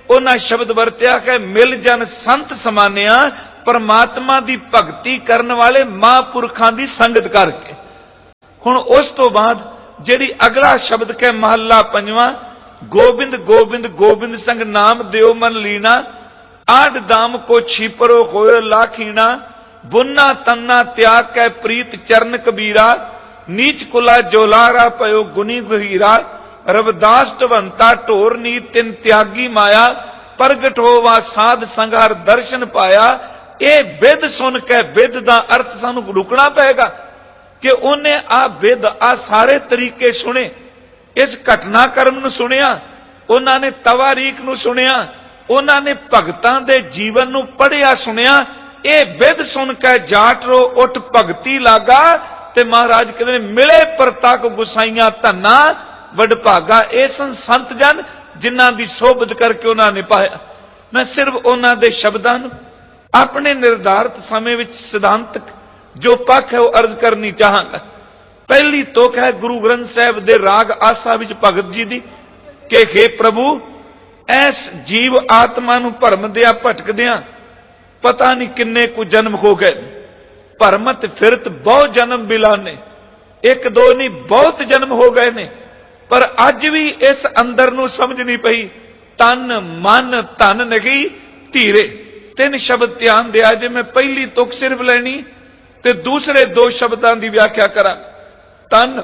ਉਹਨਾਂ ਸ਼ਬਦ ਵਰਤਿਆ ਕਿ ਮਿਲ ਜਨ ਸੰਤ ਸਮਾਨਿਆ, ਪਰਮਾਤਮਾ ਦੀ ਭਗਤੀ ਕਰਨ ਵਾਲੇ ਮਹਾਂਪੁਰਖਾਂ ਦੀ ਸੰਗਤ ਕਰਕੇ। ਹੁਣ ਉਸ ਤੋਂ ਬਾਅਦ ਜਿਹੜੀ ਅਗਲਾ ਸ਼ਬਦ ਕਿ ਮਹੱਲਾ ਪੰਜਵਾਂ, ਗੋਬਿੰਦ ਗੋਬਿੰਦ ਗੋਬਿੰਦ ਸੰਗ ਨਾਮ ਦਿਓ ਮਨ ਲੀਣਾ, ਆਡ ਦਾਮ ਕੋ ਛੀਪਰੋ ਹੋਏ ਲਾਖੀਣਾ, ਬੁੰਨਾ ਤੰਨਾ ਤਿਆਗ ਕੈ ਪ੍ਰੀਤ ਚਰਨ ਕਬੀਰਾ, ਨੀਚ ਕੁਲਾ ਜੋਲਾਰਾ ਪਇਓ ਗੁਨੀ ਗਹੀਰਾ, ਰਵਿਦਾਸ ਢਵੰਤਾ ਢੋਰ ਨੀ ਤਿਨ ਤਿਆਗੀ ਮਾਇਆ, ਪ੍ਰਗਟ ਹੋਵਾ ਸਾਧ ਸੰਘਾਰ ਦਰਸ਼ਨ ਪਾਇਆ। ਇਹ ਵਿਦ ਸੁਣ ਕੇ, ਵਿਦ ਦਾ ਅਰਥ ਸਾਨੂੰ ਰੁਕਣਾ ਪਏਗਾ ਕਿ ਉਹਨੇ ਆ ਵਿਦ ਆ ਸਾਰੇ ਤਰੀਕੇ ਸੁਣੇ, ਇਸ ਘਟਨਾਕ੍ਰਮ ਨੂੰ ਸੁਣਿਆ, ਉਹਨਾਂ ਨੇ ਤਵਾਰੀਖ ਨੂੰ ਸੁਣਿਆ, ਉਹਨਾਂ ਨੇ ਭਗਤਾਂ ਦੇ ਜੀਵਨ ਨੂੰ ਪੜ੍ਹਿਆ ਸੁਣਿਆ। ਇਹ ਵਿਦ ਸੁਣ ਕੇ ਜਾਟ ਰੋ ਉੱਠ ਭਗਤੀ ਲਾਗਾ, ਤੇ ਮਹਾਰਾਜ ਕਹਿੰਦੇ ਮਿਲੇ ਪ੍ਰਤੱਖ ਗੁਸਾਈਆਂ ਧੰਨਾ ਵਡਭਾਗਾ। ਇਹ ਸਨ ਸੰਤ ਜਨ ਜਿਨ੍ਹਾਂ ਦੀ ਸੋਭਤ ਕਰਕੇ ਉਹਨਾਂ ਨੇ ਪਾਇਆ। ਮੈਂ ਸਿਰਫ ਉਹਨਾਂ ਦੇ ਸ਼ਬਦਾਂ ਨੂੰ ਆਪਣੇ ਨਿਰਧਾਰਤ ਸਮੇਂ ਵਿੱਚ ਸਿਧਾਂਤਕ ਜੋ ਪੱਖ ਹੈ ਉਹ ਅਰਜ਼ ਕਰਨੀ ਚਾਹਾਂਗਾ। ਪਹਿਲੀ ਤੁਕ ਹੈ ਗੁਰੂ ਗ੍ਰੰਥ ਸਾਹਿਬ ਦੇ ਰਾਗ ਆਸਾ ਵਿੱਚ ਭਗਤ ਜੀ ਦੀ ਕਿ हे ਪ੍ਰਭੂ, ਐਸ ਜੀਵ ਆਤਮਾ ਨੂੰ ਭਰਮਦਿਆਂ ਭਟਕਦਿਆਂ ਪਤਾ ਨਹੀਂ ਕਿੰਨੇ ਕੁ ਜਨਮ ਹੋ ਗਏ, ਭਰਮਤ ਫਿਰਤ ਬਹੁਤ ਜਨਮ ਬਿਲਾਨੇ, ਇੱਕ ਦੋ ਨਹੀਂ ਬਹੁਤ ਜਨਮ ਹੋ ਗਏ ਨੇ, ਪਰ ਅੱਜ ਵੀ ਇਸ ਅੰਦਰ ਨੂੰ ਸਮਝ ਨਹੀਂ ਪਈ। ਤਨ ਮਨ ਧਨ ਨਹੀਂ ਧੀਰੇ, ਤਿੰਨ ਸ਼ਬਦ ਧਿਆਨ ਦਿਆ ਜੇ। ਮੈਂ ਪਹਿਲੀ ਤੁਕ ਸਿਰਫ ਲੈਣੀ ਤੇ ਦੂਸਰੇ ਦੋ ਸ਼ਬਦਾਂ ਦੀ ਵਿਆਖਿਆ ਕਰਾਂ। ਤਨ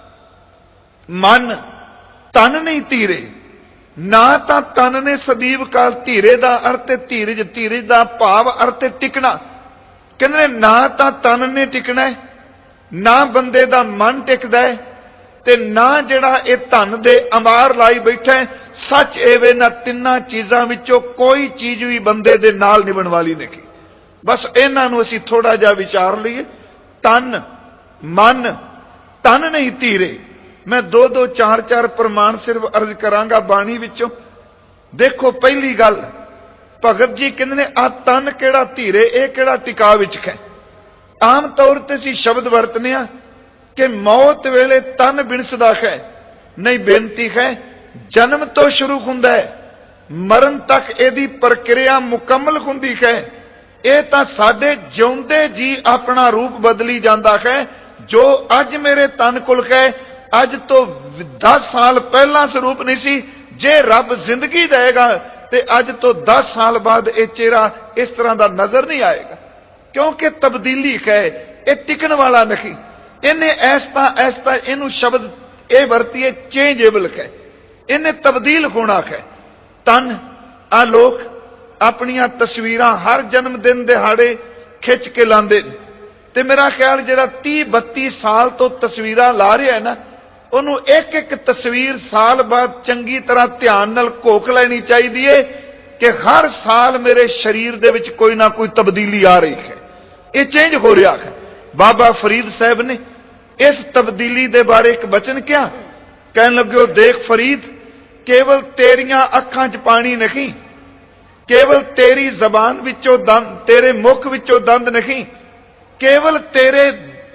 ਮਨ ਧਨ ਨਹੀਂ ਧੀਰੇ, ਨਾ ਤਾਂ ਤਨ ਨੇ ਸਦੀਵ ਕਾਲ, ਧੀਰੇ ਦਾ ਅਰਥ ਹੈ ਧੀਰਜ, ਧੀਰਜ ਦਾ ਭਾਵ ਅਰਥ ਹੈ ਟਿਕਣਾ। ਕਹਿੰਦੇ ਨਾ ਤਾਂ ਤਨ ਨੇ ਟਿਕਣਾ, ਨਾ ਬੰਦੇ ਦਾ ਮਨ ਟਿਕਦਾ ਹੈ, ਤੇ ਨਾ ਜਿਹੜਾ ਇਹ ਧਨ ਦੇ ਅਮਾਰ ਲਾਈ ਬੈਠਾ। ਸੱਚ ਐਵੇਂ ਨਾ ਤਿੰਨਾਂ ਚੀਜ਼ਾਂ ਵਿੱਚੋਂ ਕੋਈ ਚੀਜ਼ ਵੀ ਬੰਦੇ ਦੇ ਨਾਲ ਨਿਭਣ ਵਾਲੀ ਨਹੀਂ। ਬਸ ਇਹਨਾਂ ਨੂੰ ਅਸੀਂ ਥੋੜਾ ਜਿਹਾ ਵਿਚਾਰ ਲਈਏ। ਤਨ ਮਨ ਤਨ ਨਹੀਂ ਧੀਰੇ। ਮੈਂ ਦੋ ਦੋ ਚਾਰ ਚਾਰ ਪ੍ਰਮਾਣ ਸਿਰਫ ਅਰਜ਼ ਕਰਾਂਗਾ ਬਾਣੀ ਵਿੱਚੋਂ। ਦੇਖੋ, ਪਹਿਲੀ ਗੱਲ ਭਗਤ ਜੀ ਕਹਿੰਦੇ ਨੇ ਆ ਤਨ ਕਿਹੜਾ ਧੀਰੇ, ਇਹ ਕਿਹੜਾ ਟਿਕਾ ਵਿੱਚ ਹੈ। ਆਮ ਤੌਰ ਤੇ ਅਸੀਂ ਸ਼ਬਦ ਵਰਤਨੇ ਆ ਕਿ ਮੌਤ ਵੇਲੇ ਤਨ ਬਿਨਸਦਾ ਹੈ, ਨਹੀਂ ਬੇਨਤੀ ਹੈ ਜਨਮ ਤੋਂ ਸ਼ੁਰੂ ਹੁੰਦਾ ਹੈ, ਮਰਨ ਤੱਕ ਇਹਦੀ ਪ੍ਰਕਿਰਿਆ ਮੁਕੰਮਲ ਹੁੰਦੀ ਹੈ। ਇਹ ਤਾਂ ਸਾਡੇ ਜਿਉਂਦੇ ਜੀ ਆਪਣਾ ਰੂਪ ਬਦਲੀ ਜਾਂਦਾ ਹੈ। ਜੋ ਅੱਜ ਮੇਰੇ ਤਨ ਕੋਲ ਹੈ, ਅੱਜ ਤੋਂ ਦਸ ਸਾਲ ਪਹਿਲਾਂ ਸਰੂਪ ਨਹੀਂ ਸੀ। ਜੇ ਰੱਬ ਜ਼ਿੰਦਗੀ ਦੇਗਾ ਤੇ ਅੱਜ ਤੋਂ ਦਸ ਸਾਲ ਬਾਅਦ ਇਹ ਚਿਹਰਾ ਇਸ ਤਰ੍ਹਾਂ ਦਾ ਨਜ਼ਰ ਨਹੀਂ ਆਏਗਾ, ਕਿਉਂਕਿ ਤਬਦੀਲੀ ਹੈ, ਇਹ ਟਿਕਣ ਵਾਲਾ ਨਹੀਂ। ਇਹਨੇ ਐਸਤਾ ਐਸਤਾ ਇਹਨੂੰ ਸ਼ਬਦ ਇਹ ਵਰਤੀਏ ਚੇਂਜੇਬਲ ਹੈ, ਇਹਨੇ ਤਬਦੀਲ ਹੋਣਾ ਹੈ। ਤਨ ਆ ਲੋਕ ਆਪਣੀਆਂ ਤਸਵੀਰਾਂ ਹਰ ਜਨਮ ਦਿਨ ਦਿਹਾੜੇ ਖਿੱਚ ਕੇ ਲਾਉਂਦੇ ਨੇ, ਤੇ ਮੇਰਾ ਖਿਆਲ ਜਿਹੜਾ ਤੀਹ ਬੱਤੀ ਸਾਲ ਤੋਂ ਤਸਵੀਰਾਂ ਲਾ ਰਿਹਾ ਹੈ ਨਾ, ਉਹਨੂੰ ਇੱਕ ਇੱਕ ਤਸਵੀਰ ਸਾਲ ਬਾਅਦ ਚੰਗੀ ਤਰ੍ਹਾਂ ਧਿਆਨ ਨਾਲ ਘੋਖ ਲੈਣੀ ਚਾਹੀਦੀ ਹੈ ਕਿ ਹਰ ਸਾਲ ਮੇਰੇ ਸਰੀਰ ਦੇ ਵਿੱਚ ਕੋਈ ਨਾ ਕੋਈ ਤਬਦੀਲੀ ਆ ਰਹੀ ਹੈ, ਇਹ ਚੇਂਜ ਹੋ ਰਿਹਾ ਹੈ। ਬਾਬਾ ਫਰੀਦ ਸਾਹਿਬ ਨੇ ਇਸ ਤਬਦੀਲੀ ਦੇ ਬਾਰੇ ਇੱਕ ਬਚਨ ਕਿਹਾ, ਕਹਿਣ ਲੱਗੇ ਦੇਖ ਫਰੀਦ, ਕੇਵਲ ਤੇਰੀਆਂ ਅੱਖਾਂ 'ਚ ਪਾਣੀ ਨਹੀਂ, ਕੇਵਲ ਤੇਰੀ ਜ਼ਬਾਨ ਵਿੱਚੋਂ ਦੰਦ, ਤੇਰੇ ਮੁਖ ਵਿੱਚੋਂ ਦੰਦ ਨਹੀਂ, ਕੇਵਲ ਤੇਰੇ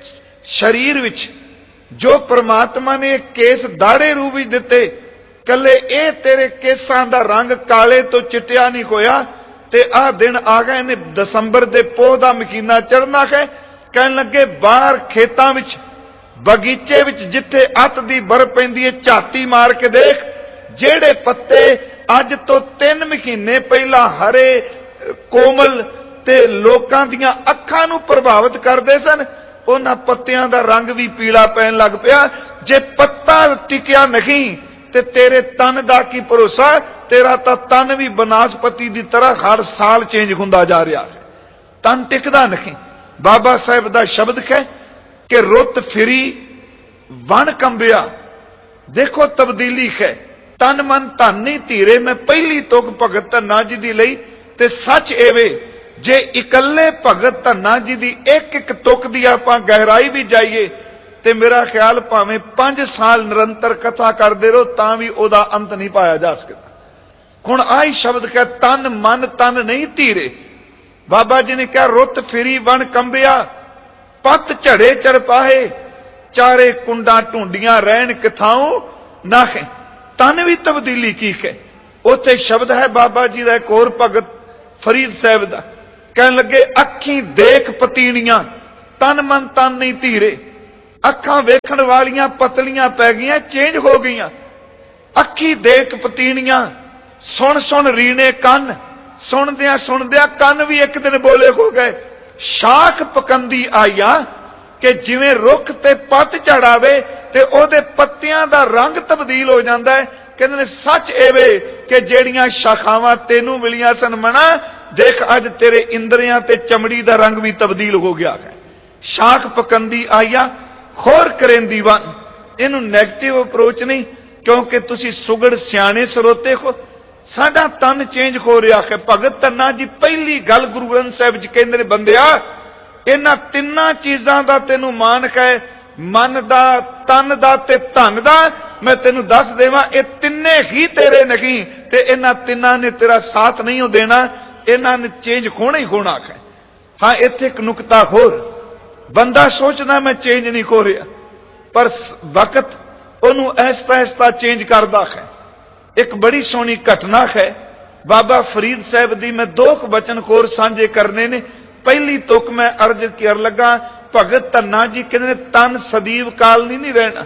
ਸਰੀਰ ਵਿੱਚ ਜੋ ਪ੍ਰਮਾਤਮਾ ਨੇ ਕੇਸ ਦਾੜੇ ਰੂਪ ਵਿੱਚ ਦਿੱਤੇ, ਕੱਲੇ ਇਹ ਤੇਰੇ ਕੇਸਾਂ ਦਾ ਰੰਗ ਕਾਲੇ ਤੋਂ ਚਿੱਟਿਆ ਨਹੀਂ ਹੋਇਆ। ਤੇ ਆਹ ਦਿਨ ਆ ਗਏ ਨੇ, ਦਸੰਬਰ ਦੇ ਪੋਹ ਦਾ ਮਹੀਨਾ ਚੜ੍ਹਨਾ ਹੈ। ਕਹਿਣ ਲੱਗੇ ਬਾਹਰ ਖੇਤਾਂ ਵਿੱਚ, ਬਗੀਚੇ ਵਿੱਚ ਜਿੱਥੇ ਅੱਤ ਦੀ ਬਰਫ਼ ਪੈਂਦੀ ਹੈ, ਝਾਤੀ ਮਾਰ ਕੇ ਦੇਖ, ਜਿਹੜੇ ਪੱਤੇ ਅੱਜ ਤੋਂ ਤਿੰਨ ਮਹੀਨੇ ਪਹਿਲਾਂ ਹਰੇ ਕੋਮਲ ਤੇ ਲੋਕਾਂ ਦੀਆਂ ਅੱਖਾਂ ਨੂੰ ਪ੍ਰਭਾਵਿਤ ਕਰਦੇ ਸਨ, ਉਹਨਾਂ ਪੱਤਿਆਂ ਦਾ ਰੰਗ ਵੀ ਪੀਲਾ ਪੈਣ ਲੱਗ ਪਿਆ। ਜੇ ਪੱਤਾ ਟਿਕਿਆ ਨਹੀਂ ਤੇ ਤੇਰੇ ਤਨ ਦਾ ਕੀ ਭਰੋਸਾ? ਤੇਰਾ ਤਾਂ ਤਨ ਵੀ ਬਨਾਸਪਤੀ ਦੀ ਤਰ੍ਹਾਂ ਹਰ ਸਾਲ ਚੇਂਜ ਹੁੰਦਾ ਜਾ ਰਿਹਾ ਹੈ, ਤਨ ਟਿਕਦਾ ਨਹੀਂ। ਬਾਬਾ ਸਾਹਿਬ ਦਾ ਸ਼ਬਦ ਹੈ ਕਿ ਰੁੱਤ ਫਿਰੀ ਵਣ ਕੰਬਿਆ। ਦੇਖੋ ਤਬਦੀਲੀ ਹੈ, ਤਨ ਮਨ ਧਨ ਨਹੀਂ ਧੀਰੇ। ਮੈਂ ਪਹਿਲੀ ਤੁਕ ਭਗਤ ਧੰਨਾ ਜੀ ਦੀ ਲਈ, ਤੇ ਸੱਚ ਐਵੇਂ ਜੇ ਇਕੱਲੇ ਭਗਤ ਧੰਨਾ ਜੀ ਦੀ ਇੱਕ ਇੱਕ ਤੁਕ ਦੀ ਆਪਾਂ ਗਹਿਰਾਈ ਵੀ ਜਾਈਏ ਤੇ ਮੇਰਾ ਖਿਆਲ ਭਾਵੇਂ ਪੰਜ ਸਾਲ ਨਿਰੰਤਰ ਕਥਾ ਕਰਦੇ ਰਹੋ ਤਾਂ ਵੀ ਉਹਦਾ ਅੰਤ ਨਹੀਂ ਪਾਇਆ ਜਾ ਸਕਦਾ। ਹੁਣ ਆਹੀ ਸ਼ਬਦ ਕਹੇ ਤਨ ਮਨ ਤਨ ਨਹੀਂ ਧੀਰੇ। ਬਾਬਾ ਜੀ ਨੇ ਕਿਹਾ ਰੁੱਤ ਫਿਰੀ ਵਣ ਕੰਬਿਆ, ਪੱਤ ਝੜੇ ਚਰਪਾਹੇ, ਚਾਰੇ ਕੁੰਡਾਂ ਢੂੰਡੀਆਂ ਰਹਿਣ ਕਿਥਾਉ ਨਾਖੇ। ਤਨ ਵੀ ਤਬਦੀਲੀ ਕੀ ਹੈ, ਉੱਥੇ ਸ਼ਬਦ ਹੈ ਬਾਬਾ ਜੀ ਦਾ ਇੱਕ ਹੋਰ ਭਗਤ ਫਰੀਦ ਸਾਹਿਬ ਦਾ, ਕਹਿਣ ਲੱਗੇ ਅੱਖੀਂ ਦੇਖ ਪਤੀਣੀਆਂ ਤਨ ਮਨ ਤਨ ਨਹੀਂ ਧੀਰੇ। ਅੱਖਾਂ ਵੇਖਣ ਵਾਲੀਆਂ ਪਤਲੀਆਂ ਪੈ ਗਈਆਂ, ਚੇਂਜ ਹੋ ਗਈਆਂ। ਅੱਖੀ ਦੇਖ ਪਤੀਣੀਆਂ, ਸੁਣ ਸੁਣ ਰੀਣੇ ਕੰਨ, ਸੁਣਦਿਆਂ ਸੁਣਦਿਆਂ ਕੰਨ ਵੀ ਇੱਕ ਦਿਨ ਬੋਲੇ ਹੋ ਗਏ। ਸ਼ਾਖ ਪਕੰਦੀ ਆਈਆ ਕਿ ਜਿਵੇਂ ਰੁੱਖ ਤੇ ਪੱਤ ਝੜਾਵੇ ਤੇ ਉਹਦੇ ਪੱਤਿਆਂ ਦਾ ਰੰਗ ਤਬਦੀਲ ਹੋ ਜਾਂਦਾ ਹੈ। ਕਹਿੰਦੇ ਨੇ ਸੱਚ ਐਵੇਂ ਕਿ ਜਿਹੜੀਆਂ ਸ਼ਾਖਾਵਾਂ ਤੈਨੂੰ ਮਿਲੀਆਂ ਸਨ ਮਣਾ, ਦੇਖ ਅੱਜ ਤੇਰੇ ਇੰਦਰੀਆਂ ਤੇ ਚਮੜੀ ਦਾ ਰੰਗ ਵੀ ਤਬਦੀਲ ਹੋ ਗਿਆ ਹੈ। ਸ਼ਾਖ ਪਕੰਦੀ ਆਈਆ ਖੋਰ ਕਰੇਂਦੀ ਵਨ। ਇਹਨੂੰ ਨੈਗੇਟਿਵ ਅਪਰੋਚ ਨਹੀਂ, ਕਿਉਂਕਿ ਤੁਸੀਂ ਸੁਗੜ ਸਿਆਣੇ ਸਰੋਤੇ ਹੋ। ਸਾਡਾ ਤਨ ਚੇਂਜ ਹੋ ਰਿਹਾ ਹੈ। ਭਗਤ ਧੰਨਾ ਜੀ ਪਹਿਲੀ ਗੱਲ ਗੁਰੂ ਗ੍ਰੰਥ ਸਾਹਿਬ ਜੀ ਕਹਿੰਦੇ ਨੇ, ਬੰਦਿਆ ਇਹਨਾਂ ਤਿੰਨਾਂ ਚੀਜ਼ਾਂ ਦਾ ਤੈਨੂੰ ਮਾਨਕ ਹੈ, ਮਨ ਦਾ, ਤਨ ਦਾ ਤੇ ਧਨ ਦਾ। ਮੈਂ ਤੈਨੂੰ ਦੱਸ ਦੇਵਾਂ ਇਹ ਤਿੰਨੇ ਹੀ ਤੇਰੇ ਨਹੀਂ, ਤੇ ਇਹਨਾਂ ਤਿੰਨਾਂ ਨੇ ਤੇਰਾ ਸਾਥ ਨਹੀਂ ਦੇਣਾ, ਇਹਨਾਂ ਨੇ ਚੇਂਜ ਹੋਣਾ ਹੀ ਹੋਣਾ ਹੈ। ਹਾਂ, ਇੱਥੇ ਇੱਕ ਨੁਕਤਾ ਹੋਰ, ਬੰਦਾ ਸੋਚਦਾ ਮੈਂ ਚੇਂਜ ਨਹੀਂ ਹੋ ਰਿਹਾ, ਪਰ ਵਕਤ ਉਹਨੂੰ ਐਸਤਾ ਐਸਤਾ ਚੇਂਜ ਕਰਦਾ ਹੈ। ਇੱਕ ਬੜੀ ਸੋਹਣੀ ਘਟਨਾ ਹੈ ਬਾਬਾ ਫਰੀਦ ਸਾਹਿਬ ਦੀ, ਮੈਂ ਦੋ ਕੁ ਬਚਨ ਹੋਰ ਸਾਂਝੇ ਕਰਨੇ ਨੇ। ਪਹਿਲੀ ਤੁਕ ਮੈਂ ਅਰਜ਼ ਕਰ ਲੱਗਾ, ਭਗਤ ਧੰਨਾ ਜੀ ਕਹਿੰਦੇ ਤਨ ਸਦੀਵ ਕਾਲ ਨਹੀਂ ਨਹੀਂ ਰਹਿਣਾ।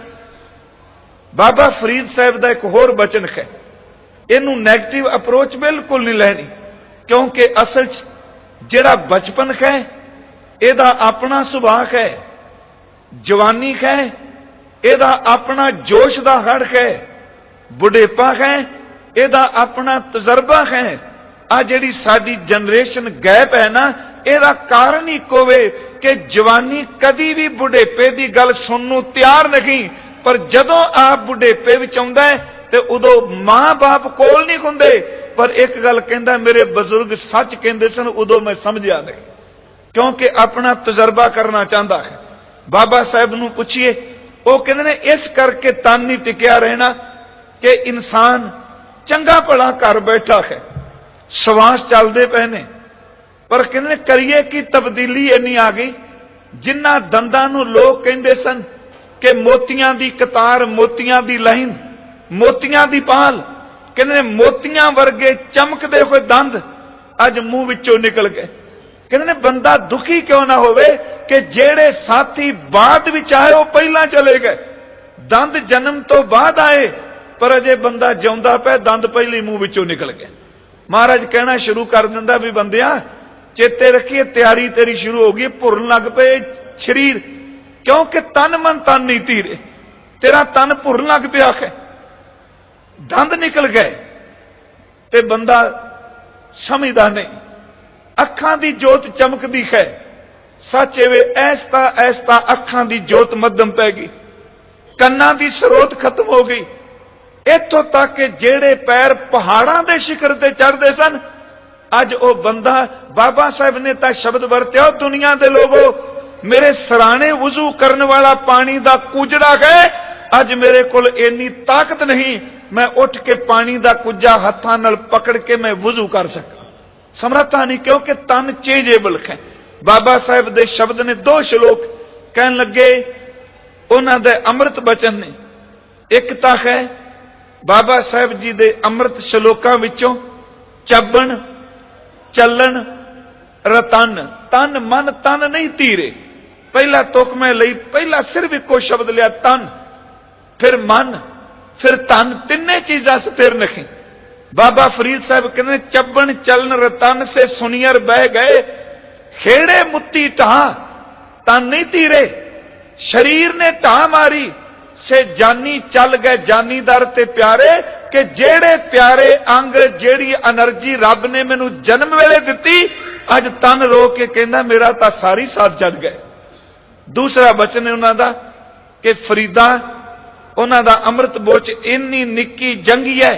ਬਾਬਾ ਫਰੀਦ ਸਾਹਿਬ ਦਾ ਇੱਕ ਹੋਰ ਬਚਨ ਹੈ, ਇਹਨੂੰ ਨੈਗੇਟਿਵ ਅਪਰੋਚ ਬਿਲਕੁਲ ਨਹੀਂ ਲੈਣੀ, ਕਿਉਂਕਿ ਅਸਲ 'ਚ ਜਿਹੜਾ ਬਚਪਨ ਹੈ ਇਹਦਾ ਆਪਣਾ ਸੁਭਾਅ ਹੈ, ਜਵਾਨੀ ਹੈ ਇਹਦਾ ਆਪਣਾ ਜੋਸ਼ ਦਾ ਹੜ ਹੈ, ਬੁਢੇਪਾ ਹੈ ਇਹਦਾ ਆਪਣਾ ਤਜਰਬਾ ਹੈ। ਆ ਜਿਹੜੀ ਸਾਡੀ ਜਨਰੇਸ਼ਨ ਗੈਪ ਹੈ ਨਾ, ਇਹਦਾ ਕਾਰਨ ਹੀ ਕੋਵੇ ਕਿ ਜਵਾਨੀ ਕਦੀ ਵੀ ਬੁਢੇਪੇ ਦੀ ਗੱਲ ਸੁਣਨ ਨੂੰ ਤਿਆਰ ਨਹੀਂ, ਪਰ ਜਦੋਂ ਆਪ ਬੁਢੇਪੇ ਵਿੱਚ ਆਉਂਦਾ ਹੈ ਤੇ ਉਦੋਂ ਮਾਂ-ਬਾਪ ਕੋਲ ਨਹੀਂ ਹੁੰਦੇ। ਪਰ ਇੱਕ ਗੱਲ ਕਹਿੰਦਾ, ਮੇਰੇ ਬਜ਼ੁਰਗ ਸੱਚ ਕਹਿੰਦੇ ਸਨ, ਉਦੋਂ ਮੈਂ ਸਮਝਿਆ ਨਹੀਂ, ਕਿਉਂਕਿ ਆਪਣਾ ਤਜਰਬਾ ਕਰਨਾ ਚਾਹੁੰਦਾ ਹੈ। ਬਾਬਾ ਸਾਹਿਬ ਨੂੰ ਪੁੱਛੀਏ, ਉਹ ਕਹਿੰਦੇ ਨੇ ਇਸ ਕਰਕੇ ਤਨ ਨਹੀਂ ਟਿਕਿਆ ਰਹਿਣਾ ਕਿ ਇਨਸਾਨ ਚੰਗਾ ਭਲਾ ਘਰ ਬੈਠਾ ਹੈ, ਸਵਾਸ ਚੱਲਦੇ ਪਏ ਨੇ, ਪਰ ਕਹਿੰਦੇ ਨੇ ਕਰੀਏ ਕਿ ਤਬਦੀਲੀ ਇੰਨੀ ਆ ਗਈ। ਜਿਨ੍ਹਾਂ ਦੰਦਾਂ ਨੂੰ ਲੋਕ ਕਹਿੰਦੇ ਸਨ ਕਿ ਮੋਤੀਆਂ ਦੀ ਕਤਾਰ, ਮੋਤੀਆਂ ਦੀ ਲਾਈਨ, ਮੋਤੀਆਂ ਦੀ ਪਾਲ, ਕਹਿੰਦੇ ਨੇ ਮੋਤੀਆਂ ਵਰਗੇ ਚਮਕਦੇ ਹੋਏ ਦੰਦ ਅੱਜ ਮੂੰਹ ਵਿੱਚੋਂ ਨਿਕਲ ਗਏ। ਕਹਿੰਦੇ ਨੇ ਬੰਦਾ ਦੁਖੀ ਕਿਉਂ ਨਾ ਹੋਵੇ ਕਿ ਜਿਹੜੇ ਸਾਥੀ ਬਾਅਦ ਵਿੱਚ ਆਏ ਉਹ ਪਹਿਲਾਂ ਚਲੇ ਗਏ। ਦੰਦ ਜਨਮ ਤੋਂ ਬਾਅਦ ਆਏ, ਪਰ ਅਜੇ ਬੰਦਾ ਜਿਉਂਦਾ ਪਿਆ, ਦੰਦ ਪਹਿਲੇ ਮੂੰਹ ਵਿੱਚੋਂ ਨਿਕਲ ਗਏ। ਮਹਾਰਾਜ ਕਹਿਣਾ ਸ਼ੁਰੂ ਕਰ ਦਿੰਦਾ ਵੀ ਬੰਦਿਆ ਚੇਤੇ ਰੱਖੀਏ, ਤਿਆਰੀ ਤੇਰੀ ਸ਼ੁਰੂ ਹੋ ਗਈ, ਭੁਰਨ ਲੱਗ ਪਏ ਸਰੀਰ, ਕਿਉਂਕਿ ਤਨ ਮਨ ਤਨ ਨਹੀਂ ਧੀਰੇ। ਤੇਰਾ ਤਨ ਭੁਰਨ ਲੱਗ ਪਿਆ ਹੈ, ਦੰਦ ਨਿਕਲ ਗਏ ਤੇ ਬੰਦਾ ਸਮਝਦਾ ਨਹੀਂ। ਅੱਖਾਂ ਦੀ ਜੋਤ ਚਮਕਦੀ ਹੈ, ਸੱਚ ਐਵੇਂ ਐਸਤਾ ਐਸਤਾ ਅੱਖਾਂ ਦੀ ਜੋਤ ਮੱਧਮ ਪੈ ਗਈ, ਕੰਨਾਂ ਦੀ ਸਰੋਤ ਖਤਮ ਹੋ ਗਈ। ਇੱਥੋਂ ਤੱਕ ਕਿ ਜਿਹੜੇ ਪੈਰ ਪਹਾੜਾਂ ਦੇ ਸ਼ਿਖਰ ਤੇ ਚੜ੍ਹਦੇ ਸਨ, ਅੱਜ ਉਹ ਬੰਦਾ, ਬਾਬਾ ਸਾਹਿਬ ਨੇ ਤਾਂ ਸ਼ਬਦ ਵਰਤਿਆ, ਦੁਨੀਆ ਦੇ ਲੋਗੋ ਮੇਰੇ ਸਰਾਣੇ ਵੁਜ਼ੂ ਕਰਨ ਵਾਲਾ ਪਾਣੀ ਦਾ ਕੁਜੜਾ ਹੈ, ਅੱਜ ਮੇਰੇ ਕੋਲ ਇੰਨੀ ਤਾਕਤ ਨਹੀਂ ਮੈਂ ਉੱਠ ਕੇ ਪਾਣੀ ਦਾ ਕੁੱਜਾ ਹੱਥਾਂ ਨਾਲ ਪਕੜ ਕੇ ਮੈਂ ਵੁਜ਼ੂ ਕਰ ਸਕਾਂ, ਸਮਰੱਥਾ ਨਹੀਂ, ਕਿਉਂਕਿ ਤਨ ਚੇਂਜੇਬਲ ਹੈ। ਬਾਬਾ ਸਾਹਿਬ ਦੇ ਸ਼ਬਦ ਨੇ, ਦੋ ਸ਼ਲੋਕ ਕਹਿਣ ਲੱਗੇ, ਉਹਨਾਂ ਦੇ ਅੰਮ੍ਰਿਤ ਬਚਨ ਨੇ। ਇੱਕ ਤਾਂ ਹੈ ਬਾਬਾ ਸਾਹਿਬ ਜੀ ਦੇ ਅੰਮ੍ਰਿਤ ਸ਼ਲੋਕਾਂ ਵਿੱਚੋਂ, ਚੱਬਣ ਚੱਲਣ ਰਤਨ, ਤਨ ਮਨ ਤਨ ਨਹੀਂ ਧੀਰੇ। ਪਹਿਲਾ ਤੁਕ ਮੈਂ ਲਈ, ਪਹਿਲਾ ਸਿਰਫ ਇੱਕੋ ਸ਼ਬਦ ਲਿਆ ਤਨ, ਫਿਰ ਮਨ, ਫਿਰ ਤਨ, ਤਿੰਨੇ ਚੀਜ਼ਾਂ ਸਥਿਰ ਨਹੀਂ। ਬਾਬਾ ਫਰੀਦ ਸਾਹਿਬ ਕਹਿੰਦੇ ਚੱਬਣ ਚੱਲਣ ਰਤਨ ਸੇ ਸੁਨੀਅਰ ਬਹਿ ਗਏ, ਖੇੜੇ ਮੁੱਤੀ ਢਾਹ ਤਨ ਨਹੀਂ ਧੀਰੇ। ਸ਼ਰੀਰ ਨੇ ਢਾਹ ਮਾਰੀ ਸੇ ਜਾਨੀ ਚੱਲ ਗਏ ਜਾਨੀ ਦਰ ਤੇ ਪਿਆਰੇ, ਕਿ ਜਿਹੜੇ ਪਿਆਰੇ ਅੰਗ, ਜਿਹੜੀ એનર્ਜੀ ਰੱਬ ਨੇ ਮੈਨੂੰ ਜਨਮ ਵੇਲੇ ਦਿੱਤੀ, ਅੱਜ ਤਨ ਰੋ ਕੇ ਕਹਿੰਦਾ ਮੇਰਾ ਤਾਂ ਸਾਰੀ ਸਾਥ ਛੱਡ ਗਏ। ਦੂਸਰਾ ਬਚਨ ਹੈ ਉਹਨਾਂ ਦਾ ਕਿ ਫਰੀਦਾ, ਉਹਨਾਂ ਦਾ ਅੰਮ੍ਰਿਤ ਬੋਚ ਇੰਨੀ ਨਿੱਕੀ ਜੰਗੀ ਹੈ,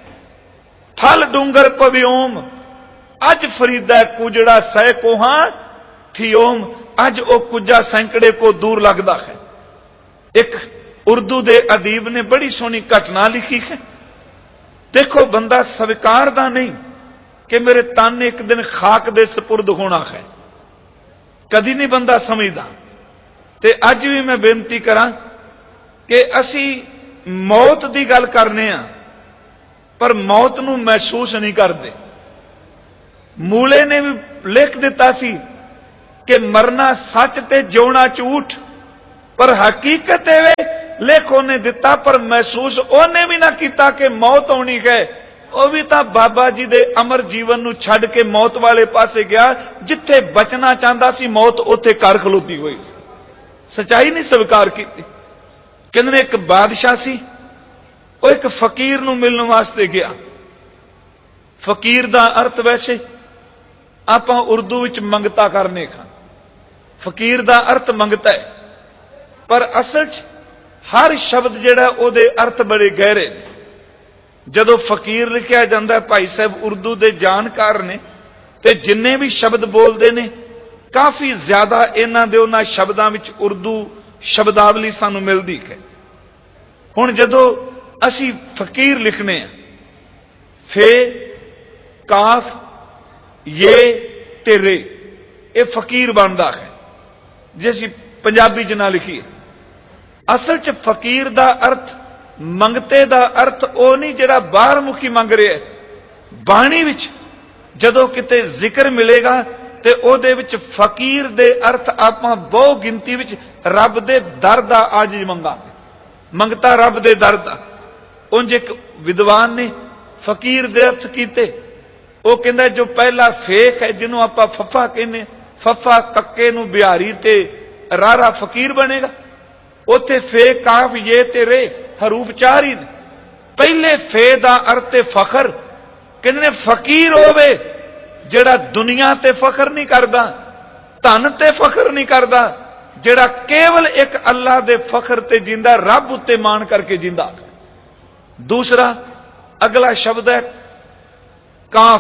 ਥਲ ਡੂੰਗਰ ਪਵਿਓਮ, ਅੱਜ ਫਰੀਦਾ ਕੁਜੜਾ ਸਹਿ ਕੋਹਾਂ ਥਿਓਮ, ਅੱਜ ਉਹ ਕੁਜਾ ਸੈਂਕੜੇ ਕੋ ਦੂਰ ਲੱਗਦਾ ਹੈ। ਇੱਕ ਉਰਦੂ ਦੇ ਅਦੀਬ ਨੇ ਬੜੀ ਸੋਹਣੀ ਘਟਨਾ ਲਿਖੀ ਹੈ। ਦੇਖੋ ਬੰਦਾ ਸਵੀਕਾਰਦਾ ਨਹੀਂ ਕਿ ਮੇਰੇ ਤਨ ਨੇ ਇੱਕ ਦਿਨ ਖਾਕ ਦੇ ਸਪੁਰਦ ਹੋਣਾ ਹੈ, ਕਦੀ ਨਹੀਂ ਬੰਦਾ ਸਮਝਦਾ। ਤੇ ਅੱਜ ਵੀ ਮੈਂ ਬੇਨਤੀ ਕਰਾਂ ਕਿ ਅਸੀਂ ਮੌਤ ਦੀ ਗੱਲ ਕਰਨੇ ਆ, ਪਰ ਮੌਤ ਨੂੰ ਮਹਿਸੂਸ ਨਹੀਂ ਕਰਦੇ। ਮੂਲੇ ਨੇ ਵੀ ਲਿਖ ਦਿੱਤਾ ਸੀ ਕਿ ਮਰਨਾ ਸੱਚ ਤੇ ਜਿਉਣਾ ਝੂਠ, ਪਰ ਹਕੀਕਤ ਇਹ ਲਿਖ ਉਹਨੇ ਦਿੱਤਾ, ਪਰ ਮਹਿਸੂਸ ਉਹਨੇ ਵੀ ਨਾ ਕੀਤਾ ਕਿ ਮੌਤ ਆਉਣੀ ਹੈ। ਉਹ ਵੀ ਤਾਂ ਬਾਬਾ ਜੀ ਦੇ ਅਮਰ ਜੀਵਨ ਨੂੰ ਛੱਡ ਕੇ ਮੌਤ ਵਾਲੇ ਪਾਸੇ ਗਿਆ। ਜਿੱਥੇ ਬਚਣਾ ਚਾਹੁੰਦਾ ਸੀ ਮੌਤ ਉੱਥੇ ਘਰ ਖਲੋਤੀ ਹੋਈ ਸੀ, ਸਚਾਈ ਨਹੀਂ ਸਵੀਕਾਰ ਕੀਤੀ। ਕਹਿੰਦੇ ਨੇ ਇੱਕ ਬਾਦਸ਼ਾਹ ਸੀ, ਉਹ ਇੱਕ ਫਕੀਰ ਨੂੰ ਮਿਲਣ ਵਾਸਤੇ ਗਿਆ। ਫਕੀਰ ਦਾ ਅਰਥ ਵੈਸੇ ਆਪਾਂ ਉਰਦੂ ਵਿੱਚ ਮੰਗਤਾ ਕਰਨੇ ਖਾਂ, ਫਕੀਰ ਦਾ ਅਰਥ ਮੰਗਤਾ ਹੈ, ਪਰ ਅਸਲ 'ਚ ਹਰ ਸ਼ਬਦ ਜਿਹੜਾ ਉਹਦੇ ਅਰਥ ਬੜੇ ਗਹਿਰੇ ਨੇ। ਜਦੋਂ ਫਕੀਰ ਲਿਖਿਆ ਜਾਂਦਾ, ਭਾਈ ਸਾਹਿਬ ਉਰਦੂ ਦੇ ਜਾਣਕਾਰ ਨੇ ਤੇ ਜਿੰਨੇ ਵੀ ਸ਼ਬਦ ਬੋਲਦੇ ਨੇ ਕਾਫੀ ਜ਼ਿਆਦਾ ਇਹਨਾਂ ਦੇ ਉਹਨਾਂ ਸ਼ਬਦਾਂ ਵਿੱਚ ਉਰਦੂ ਸ਼ਬਦਾਵਲੀ ਸਾਨੂੰ ਮਿਲਦੀ ਹੈ। ਹੁਣ ਜਦੋਂ ਅਸੀਂ ਫਕੀਰ ਲਿਖਨੇ ਆ, ਫੇ ਕਾਫ ये ਤੇ ਰੇ, ਇਹ ਫਕੀਰ ਬਣਦਾ ਹੈ। ਜੇ ਅਸੀਂ ਪੰਜਾਬੀ 'ਚ ਨਾ ਲਿਖੀਏ, ਅਸਲ 'ਚ ਫਕੀਰ ਦਾ ਅਰਥ, ਮੰਗਤੇ ਦਾ ਅਰਥ ਉਹ ਨਹੀਂ ਜਿਹੜਾ ਬਾਹਰ ਮੁਖੀ ਮੰਗ ਰਿਹਾ। ਬਾਣੀ ਵਿੱਚ ਜਦੋਂ ਕਿਤੇ ਜ਼ਿਕਰ ਮਿਲੇਗਾ ਤੇ ਉਹਦੇ ਵਿੱਚ ਫਕੀਰ ਦੇ ਅਰਥ ਆਪਾਂ ਬਹੁ ਗਿਣਤੀ ਵਿੱਚ ਰੱਬ ਦੇ ਦਰ ਦਾ ਆਜਿਜ਼ ਮੰਗਾਂਗੇ, ਮੰਗਤਾ ਰੱਬ ਦੇ ਦਰ ਦਾ। ਉਂਝ ਇੱਕ ਵਿਦਵਾਨ ਨੇ ਫਕੀਰ ਦੇ ਅਰਥ ਕੀਤੇ। ਉਹ ਕਹਿੰਦਾ ਜੋ ਪਹਿਲਾ ਫੇਕ ਹੈ, ਜਿਹਨੂੰ ਆਪਾਂ ਫੱਫਾ ਕਹਿੰਦੇ, ਫੱਫਾ ਕੱਕੇ ਨੂੰ ਬਿਹਾਰੀ ਤੇ ਰਾਰਾ ਫਕੀਰ ਬਣੇਗਾ। ਉੱਥੇ ਫੇ ਕਾਫ ਇਹ ਤੇ ਰੇ ਹਰੂਫ ਚਾਰ ਹੀ ਨੇ। ਪਹਿਲੇ ਫੇ ਦਾ ਅਰਥ ਹੈ ਫਖਰ। ਕਹਿੰਦੇ ਨੇ ਫਕੀਰ ਹੋਵੇ ਜਿਹੜਾ ਦੁਨੀਆ ਤੇ ਫਖਰ ਨਹੀਂ ਕਰਦਾ, ਧਨ ਤੇ ਫਖਰ ਨਹੀਂ ਕਰਦਾ, ਜਿਹੜਾ ਕੇਵਲ ਇੱਕ ਅੱਲਾਹ ਦੇ ਫਖਰ ਤੇ ਜਿੰਦਾ, ਰੱਬ ਉੱਤੇ ਮਾਣ ਕਰਕੇ ਜਿੰਦਾ। ਦੂਸਰਾ ਅਗਲਾ ਸ਼ਬਦ ਹੈ ਕਾਫ।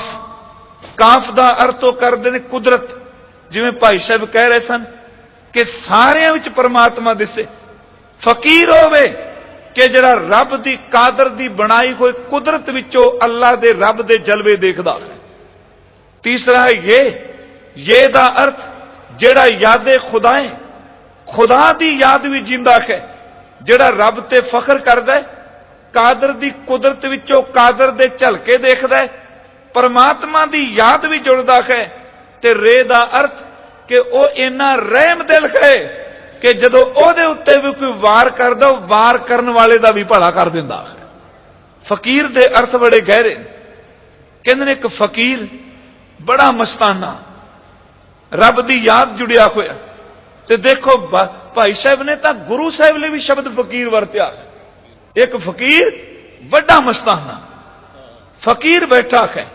ਕਾਫ ਦਾ ਅਰਥ ਉਹ ਕਰਦੇ ਨੇ ਕੁਦਰਤ। ਜਿਵੇਂ ਭਾਈ ਸਾਹਿਬ ਕਹਿ ਰਹੇ ਸਨ ਕਿ ਸਾਰਿਆਂ ਵਿੱਚ ਪਰਮਾਤਮਾ ਦਿਸੇ। ਫਕੀਰ ਹੋਵੇ ਕਿ ਜਿਹੜਾ ਰੱਬ ਦੀ ਕਾਦਰ ਦੀ ਬਣਾਈ ਹੋਈ ਕੁਦਰਤ ਵਿੱਚੋਂ ਅੱਲਾਹ ਦੇ ਰੱਬ ਦੇ ਜਲਵੇ ਦੇਖਦਾ ਹੈ। ਤੀਸਰਾ ਹੈ ਇਹ ਇਹ ਦਾ ਅਰਥ ਜਿਹੜਾ ਯਾਦੇ ਖੁਦਾ ਹੈ, ਖੁਦਾ ਦੀ ਯਾਦ ਵੀ ਜਿੰਦਾ ਹੈ, ਜਿਹੜਾ ਰੱਬ ਤੇ ਫਖਰ ਕਰਦਾ ਹੈ, ਕਾਦਰ ਦੀ ਕੁਦਰਤ ਵਿੱਚੋਂ ਕਾਦਰ ਦੇ ਝਲਕੇ ਦੇਖਦਾ ਹੈ, ਪਰਮਾਤਮਾ ਦੀ ਯਾਦ ਵੀ ਜੁੜਦਾ ਹੈ। ਤੇ ਰੇ ਦਾ ਅਰਥ ਕਿ ਉਹ ਇੰਨਾ ਰਹਿਮ ਦਿਲ ਹੈ ਕਿ ਜਦੋਂ ਉਹਦੇ ਉੱਤੇ ਵੀ ਕੋਈ ਵਾਰ ਕਰਦਾ, ਉਹ ਵਾਰ ਕਰਨ ਵਾਲੇ ਦਾ ਵੀ ਭਲਾ ਕਰ ਦਿੰਦਾ ਹੈ। ਫਕੀਰ ਦੇ ਅਰਥ ਬੜੇ ਗਹਿਰੇ। ਕਹਿੰਦੇ ਨੇ ਇੱਕ ਫਕੀਰ ਬੜਾ ਮਸਤਾਨਾ, ਰੱਬ ਦੀ ਯਾਦ ਜੁੜਿਆ ਹੋਇਆ। ਤੇ ਦੇਖੋ ਭਾਈ ਸਾਹਿਬ ਨੇ ਤਾਂ ਗੁਰੂ ਸਾਹਿਬ ਲਈ ਵੀ ਸ਼ਬਦ ਫਕੀਰ ਵਰਤਿਆ। ਇੱਕ ਫਕੀਰ ਵੱਡਾ ਮਸਤਾਨਾ, ਫਕੀਰ ਬੈਠਾ ਹੈ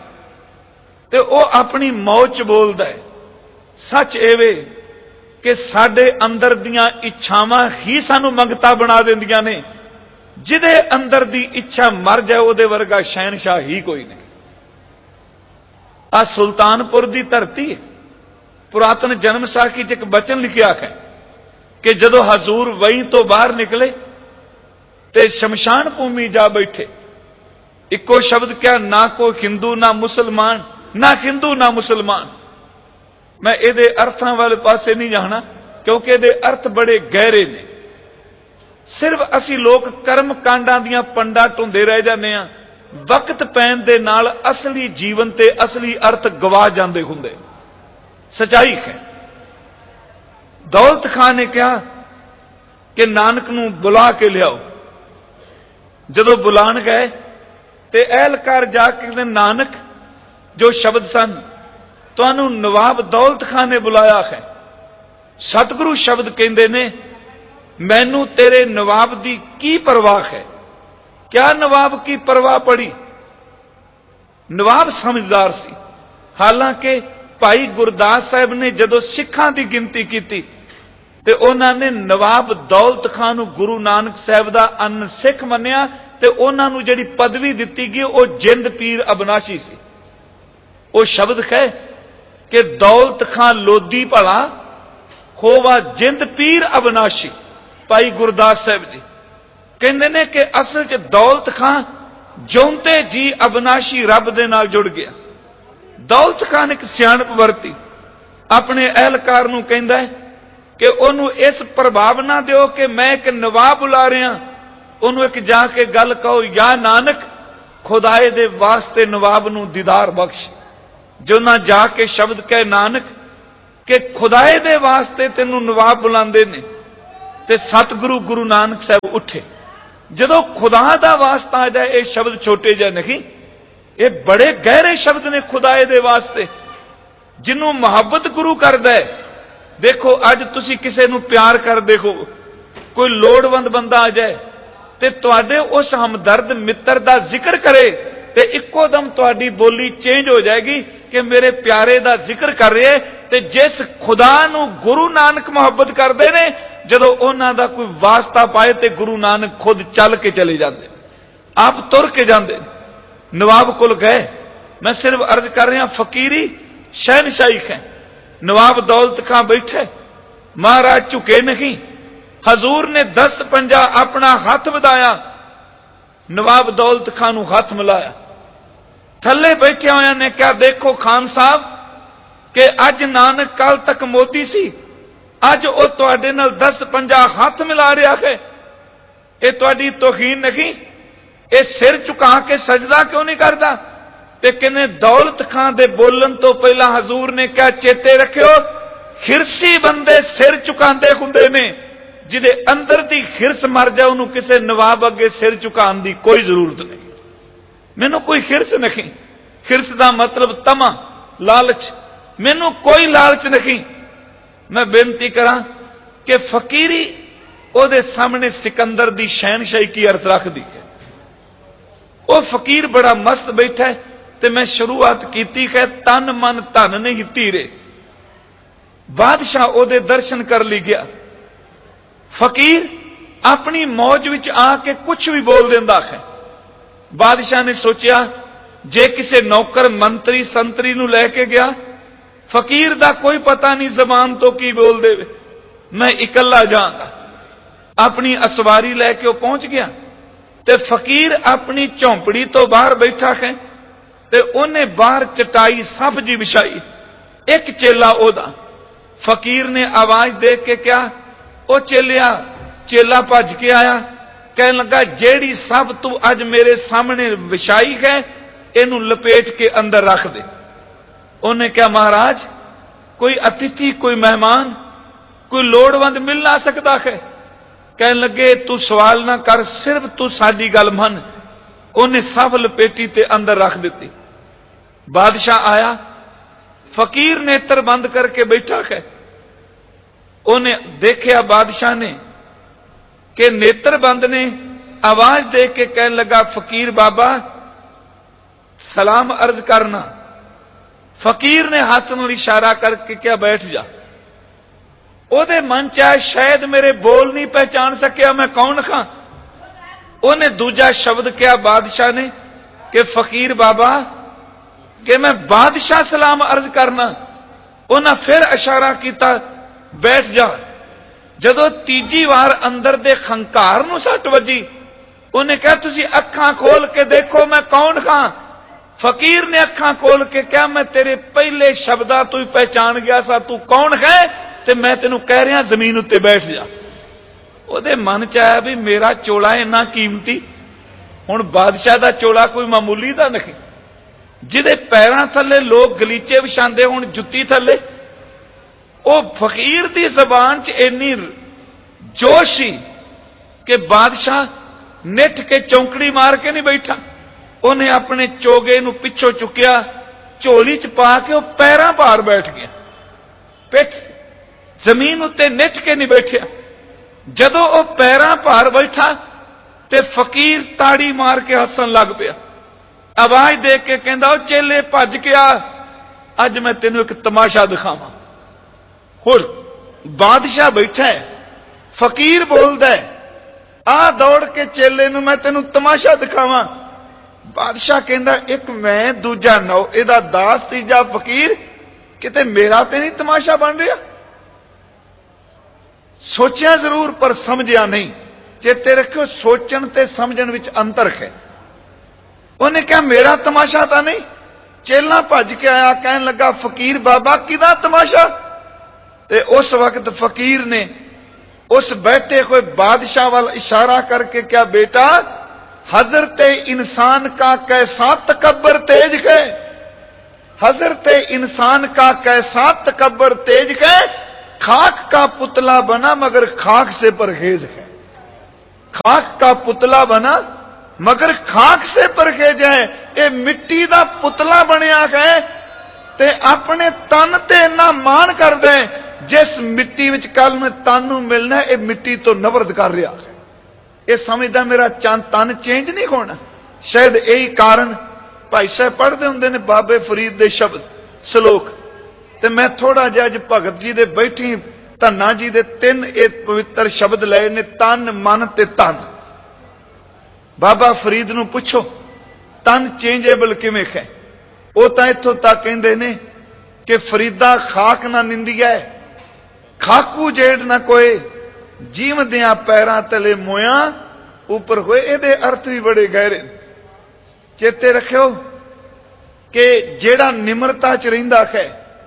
ਤੇ ਉਹ ਆਪਣੀ ਮੌਜ 'ਚ ਬੋਲਦਾ ਹੈ। ਸੱਚ ਐਵੇਂ ਕਿ ਸਾਡੇ ਅੰਦਰ ਦੀਆਂ ਇੱਛਾਵਾਂ ਹੀ ਸਾਨੂੰ ਮੰਗਤਾ ਬਣਾ ਦਿੰਦੀਆਂ ਨੇ। ਜਿਹਦੇ ਅੰਦਰ ਦੀ ਇੱਛਾ ਮਰ ਜਾਏ ਉਹਦੇ ਵਰਗਾ ਸ਼ਹਿਨशाह ਹੀ ਕੋਈ ਨਹੀਂ। ਆ ਸੁਲਤਾਨਪੁਰ ਦੀ ਧਰਤੀ, ਪੁਰਾਤਨ ਜਨਮ ਸਾਖੀ 'ਚ ਇੱਕ ਬਚਨ ਲਿਖਿਆ ਹੈ ਕਿ ਜਦੋਂ ਹਜ਼ੂਰ ਵਈ ਤੋਂ ਬਾਹਰ ਨਿਕਲੇ ਤੇ ਸ਼ਮਸ਼ਾਨ ਭੂਮੀ ਜਾ ਬੈਠੇ, ਇੱਕੋ ਸ਼ਬਦ ਕਿਹਾ, ਨਾ ਕੋਈ ਹਿੰਦੂ ਨਾ ਮੁਸਲਮਾਨ, ਨਾ ਹਿੰਦੂ ਨਾ ਮੁਸਲਮਾਨ। ਮੈਂ ਇਹਦੇ ਅਰਥਾਂ ਵਾਲੇ ਪਾਸੇ ਨਹੀਂ ਜਾਣਾ ਕਿਉਂਕਿ ਇਹਦੇ ਅਰਥ ਬੜੇ ਗਹਿਰੇ ਨੇ। ਸਿਰਫ ਅਸੀਂ ਲੋਕ ਕਰਮ ਕਾਂਡਾਂ ਦੀਆਂ ਪੰਡਾਂ ਢੁੰਦੇ ਰਹਿ ਜਾਂਦੇ ਆ। ਵਕਤ ਪੈਣ ਦੇ ਨਾਲ ਅਸਲੀ ਜੀਵਨ ਤੇ ਅਸਲੀ ਅਰਥ ਗਵਾ ਜਾਂਦੇ ਹੁੰਦੇ। ਸਚਾਈ ਹੈ। ਦੌਲਤ ਖਾਨ ਨੇ ਕਿਹਾ ਕਿ ਨਾਨਕ ਨੂੰ ਬੁਲਾ ਕੇ ਲਿਆਓ। ਜਦੋਂ ਬੁਲਾਣ ਗਏ ਤੇ ਅਹਿਲਕਾਰ ਜਾ ਕੇ ਕਹਿੰਦੇ, ਨਾਨਕ ਜੋ ਸ਼ਬਦ ਸਨ ਤੁਹਾਨੂੰ ਨਵਾਬ ਦੌਲਤ ਖਾਨ ਨੇ ਬੁਲਾਇਆ ਹੈ। ਸਤਿਗੁਰੂ ਸ਼ਬਦ ਕਹਿੰਦੇ ਨੇ, ਮੈਨੂੰ ਤੇਰੇ ਨਵਾਬ ਦੀ ਕੀ ਪਰਵਾਹ ਹੈ। ਕਿਆ ਨਵਾਬ ਕੀ ਪਰਵਾਹ ਪੜੀ। ਨਵਾਬ ਸਮਝਦਾਰ ਸੀ। ਹਾਲਾਂਕਿ ਭਾਈ ਗੁਰਦਾਸ ਸਾਹਿਬ ਨੇ ਜਦੋਂ ਸਿੱਖਾਂ ਦੀ ਗਿਣਤੀ ਕੀਤੀ ਤੇ ਉਹਨਾਂ ਨੇ ਨਵਾਬ ਦੌਲਤ ਖਾਨ ਨੂੰ ਗੁਰੂ ਨਾਨਕ ਸਾਹਿਬ ਦਾ ਅਨ ਸਿੱਖ ਮੰਨਿਆ ਤੇ ਉਹਨਾਂ ਨੂੰ ਜਿਹੜੀ ਪਦਵੀ ਦਿੱਤੀ ਗਈ ਉਹ ਜਿੰਦ ਪੀਰ ਅਬਨਾਸ਼ੀ ਸੀ। ਉਹ ਸ਼ਬਦ ਹੈ ਕਿ ਦੌਲਤ ਖਾਨ ਲੋਧੀ ਭਲਾ ਹੋਵਾ ਜਿੰਦ ਪੀਰ ਅਬਨਾਸ਼ੀ। ਭਾਈ ਗੁਰਦਾਸ ਸਾਹਿਬ ਜੀ ਕਹਿੰਦੇ ਨੇ ਕਿ ਅਸਲ 'ਚ ਦੌਲਤ ਖਾਨ ਜਿਉਂਦੇ ਜੀ ਅਬਨਾਸ਼ੀ ਰੱਬ ਦੇ ਨਾਲ ਜੁੜ ਗਿਆ। ਦੌਲਤ ਖਾਨ ਇੱਕ ਸਿਆਣਪ ਵਰਤੀ। ਆਪਣੇ ਅਹਿਲਕਾਰ ਨੂੰ ਕਹਿੰਦਾ ਹੈ ਕਿ ਉਹਨੂੰ ਇਸ ਪ੍ਰਭਾਵ ਨਾ ਦਿਓ ਕਿ ਮੈਂ ਇੱਕ ਨਵਾਬ ਬੁਲਾ ਰਿਹਾ, ਉਹਨੂੰ ਇੱਕ ਜਾ ਕੇ ਗੱਲ ਕਹੋ, ਯਾ ਨਾਨਕ खुदाए दे वास्ते नवाब नूं दीदार बख्श। जो ना जाके शब्द कहे नानक कि खुदाए दे वास्ते तेनू नवाब बुलांदे ने, ते सतगुरु गुरु नानक साहब उठे। जदों खुदा दा वास्ता आ जाए, ये शब्द छोटे जे नहीं, ये बड़े गहरे शब्द ने खुदाए दे वास्ते, जिन्हों मुहब्बत गुरु करदा है। देखो अज तुसी किसे नूं प्यार कर देखो, कोई लोड़वंद बंदा आ जाए ते तुहाडे उस हमदर्द मित्र दा जिक्र करे ते इक्को दम तुहाडी बोली चेंज हो जाएगी कि मेरे प्यारे दा जिक्र कर रहे। ते जिस खुदा नूं गुरु नानक मुहब्बत करदे ने, जदों उन्हां दा कोई वास्ता पाए ते गुरु नानक खुद चल के चले जाते, आप तुर के जाते। नवाब कोल गए, मैं सिर्फ अर्ज कर रहा, फकीरी शहनशाही है। नवाब दौलत खां बैठे, महाराज झुके नहीं। हजूर ने दस पंजा अपना हाथ ਵਧਾਇਆ, नवाब दौलत खां नूं हाथ मिलाया। थले बैठे होया ने क्या, देखो खान साहब कि अज नानक कल तक मोदी सी, अज वो तुहाडे नाल दस पंजा हाथ मिला रहा है। ये तुहाडी तौहीन नहीं, ये सिर झुका के सजदा क्यों नहीं करता? ते कहने दौलत खां दे बोलन तो पहला हजूर ने क्या चेते रखियो, खिरसी बंदे सिर झुकांदे हुंदे ने, जिदे अंदर दी खिरस मर जाए उन्हों किसी नवाब अगे सिर झुकाने की कोई जरूरत नहीं। मैनू कोई खिरस नहीं, खिरस का मतलब तमा लालच, मैनू कोई लालच नहीं। मैं बेनती करा कि फकीरी ओदे सामने सिकंदर दी शहनशाही की अर्थ रख दी है। वह फकीर बड़ा मस्त बैठा है, ते मैं शुरुआत की है तन मन धन नहीं धीरे। बादशाह ओदे दर्शन कर ली गया। फकीर अपनी मौज विच आके कुछ भी बोल देंदा है। बादशाह ने सोचा जे किसी नौकर मंत्री संतरी नूं लैके गया, फकीर दा कोई पता नहीं जबान तो की बोल दे, मैं इकल्ला जाऊंगा। अपनी असवारी लैके वो पहुंच गया, ते फकीर अपनी झोंपड़ी तो बाहर बैठा है, ते उन्हें बाहर चटाई सब्जी बिछाई। एक चेला ओदा, फकीर ने आवाज दे के क्या, ओ चेलिया, चेला भज के आया, कहने लगा जेड़ी सब तू अज मेरे सामने विछाई है, इनू लपेट के अंदर रख दे। उन्हें क्या महाराज, कोई अतिथि कोई मेहमान कोई लोड़वंद मिल ना सकता है? कहने लगे तू सवाल ना कर, सिर्फ तू साडी गल मन। उन्हें सब लपेटी ते अंदर रख दी। बादशाह आया, फकीर नेत्र बंद करके बैठा है। उन्हें देखा बादशाह ने कि नेत्र बंद ने, आवाज दे के कहने लगा फकीर बाबा सलाम अर्ज करना। फकीर ने हाथ में इशारा करके क्या बैठ जा। ओदे मन च आया शायद मेरे बोल नहीं पहचान सकिया, मैं कौन खां। उन्हें दूजा शब्द क्या बादशाह ने कि फकीर बाबा कि मैं बादशाह सलाम अर्ज करना। उन्हें फिर इशारा किया बैठ जा। जदों तीजी बार अंदर दे खंकार नूं सट वजी, उन्हें कहा तुसी अखां खोल के देखो मैं कौन खां। फकीर ने अखां खोल के क्या, मैं तेरे पहले शब्दां तू ही पहचान गया सा, तू कौन है ते मैं तेनू कह रहा जमीन उत्ते बैठ जा। ओदे मन च आया भी मेरा चोला इन्ना कीमती, हुण बादशाह दा चोला कोई मामूली दा नहीं, जिहदे पैरां थल्ले लोग गलीचे विछांदे हुण जुत्ती थल्ले। ओ फकीर दी जबान च इन्नी जोश सी कि बादशाह निठ के चौंकड़ी मार के नहीं बैठा। उन्हें अपने चोगे नूं पिछों चुकिया, झोली च पा के वह पैरां भार बैठ गया, पिठ जमीन उत्ते निठ के नहीं बैठा। जदों वह पैरां भार बैठा ते फकीर ताड़ी मार के हसन लग पिया। आवाज दे के कहंदा ओ चेले भज के आ, अज मैं तेनू एक तमाशा दिखावां। हुण बादशाह बैठा है, फकीर बोलदा है आ दौड़ के चेले नूं मैं तेनू तमाशा दिखावां। बादशाह कहंदा एक मैं दूजा नौ इहदा दास तीजा फकीर, किते मेरा ते नहीं तमाशा बन रहा। सोचिया जरूर पर समझिया नहीं। चेते रखियो सोचन ते समझन विच अंतर है। उन्हें क्या मेरा तमाशा था नहीं। चेला भज के आया, कहने लगा फकीर बाबा किदा तमाशा। ते उस वक्त फकीर ने उस बैठे कोई बादशाह वाल इशारा करके क्या बेटा हजरत इंसान का कैसा तकब्बर तेज है, हजरत इंसान का कैसा तकब्बर तेज है, खाक का पुतला बना मगर खाक से परहेज है। खाक का पुतला बना मगर खाक से परहेज है। ये मिट्टी का पुतला बनया है ते अपने तन ते इन्ना मान कर दे, जिस मिट्टी विच कल में तन नूं मिलना है, ये मिट्टी तो नफरत कर रहा है। ये समझदा मेरा चंद तन चेंज नहीं होना। शायद यही कारण भाई साहब पढ़ते होंगे ने बाबे फरीद दे शब्द सलोक, ते मैं थोड़ा जिहा अज भगत जी दे बैठी धन्ना जी दे तीन ये पवित्र शब्द लए ने, तन मन ते तन। बाबा फरीद नूं पुछो तन चेंजेबल किवें है, वो तां इत्थों तक कहंदे ने कि फरीदा खाक ना निंदिया है, खाकू जेड़ ना कोई, जीवदियां पैरां तले मोया ऊपर होए। इहदे अर्थ भी बड़े गहरे। चेते रखियो कि जेड़ा निमरता च रहिंदा है,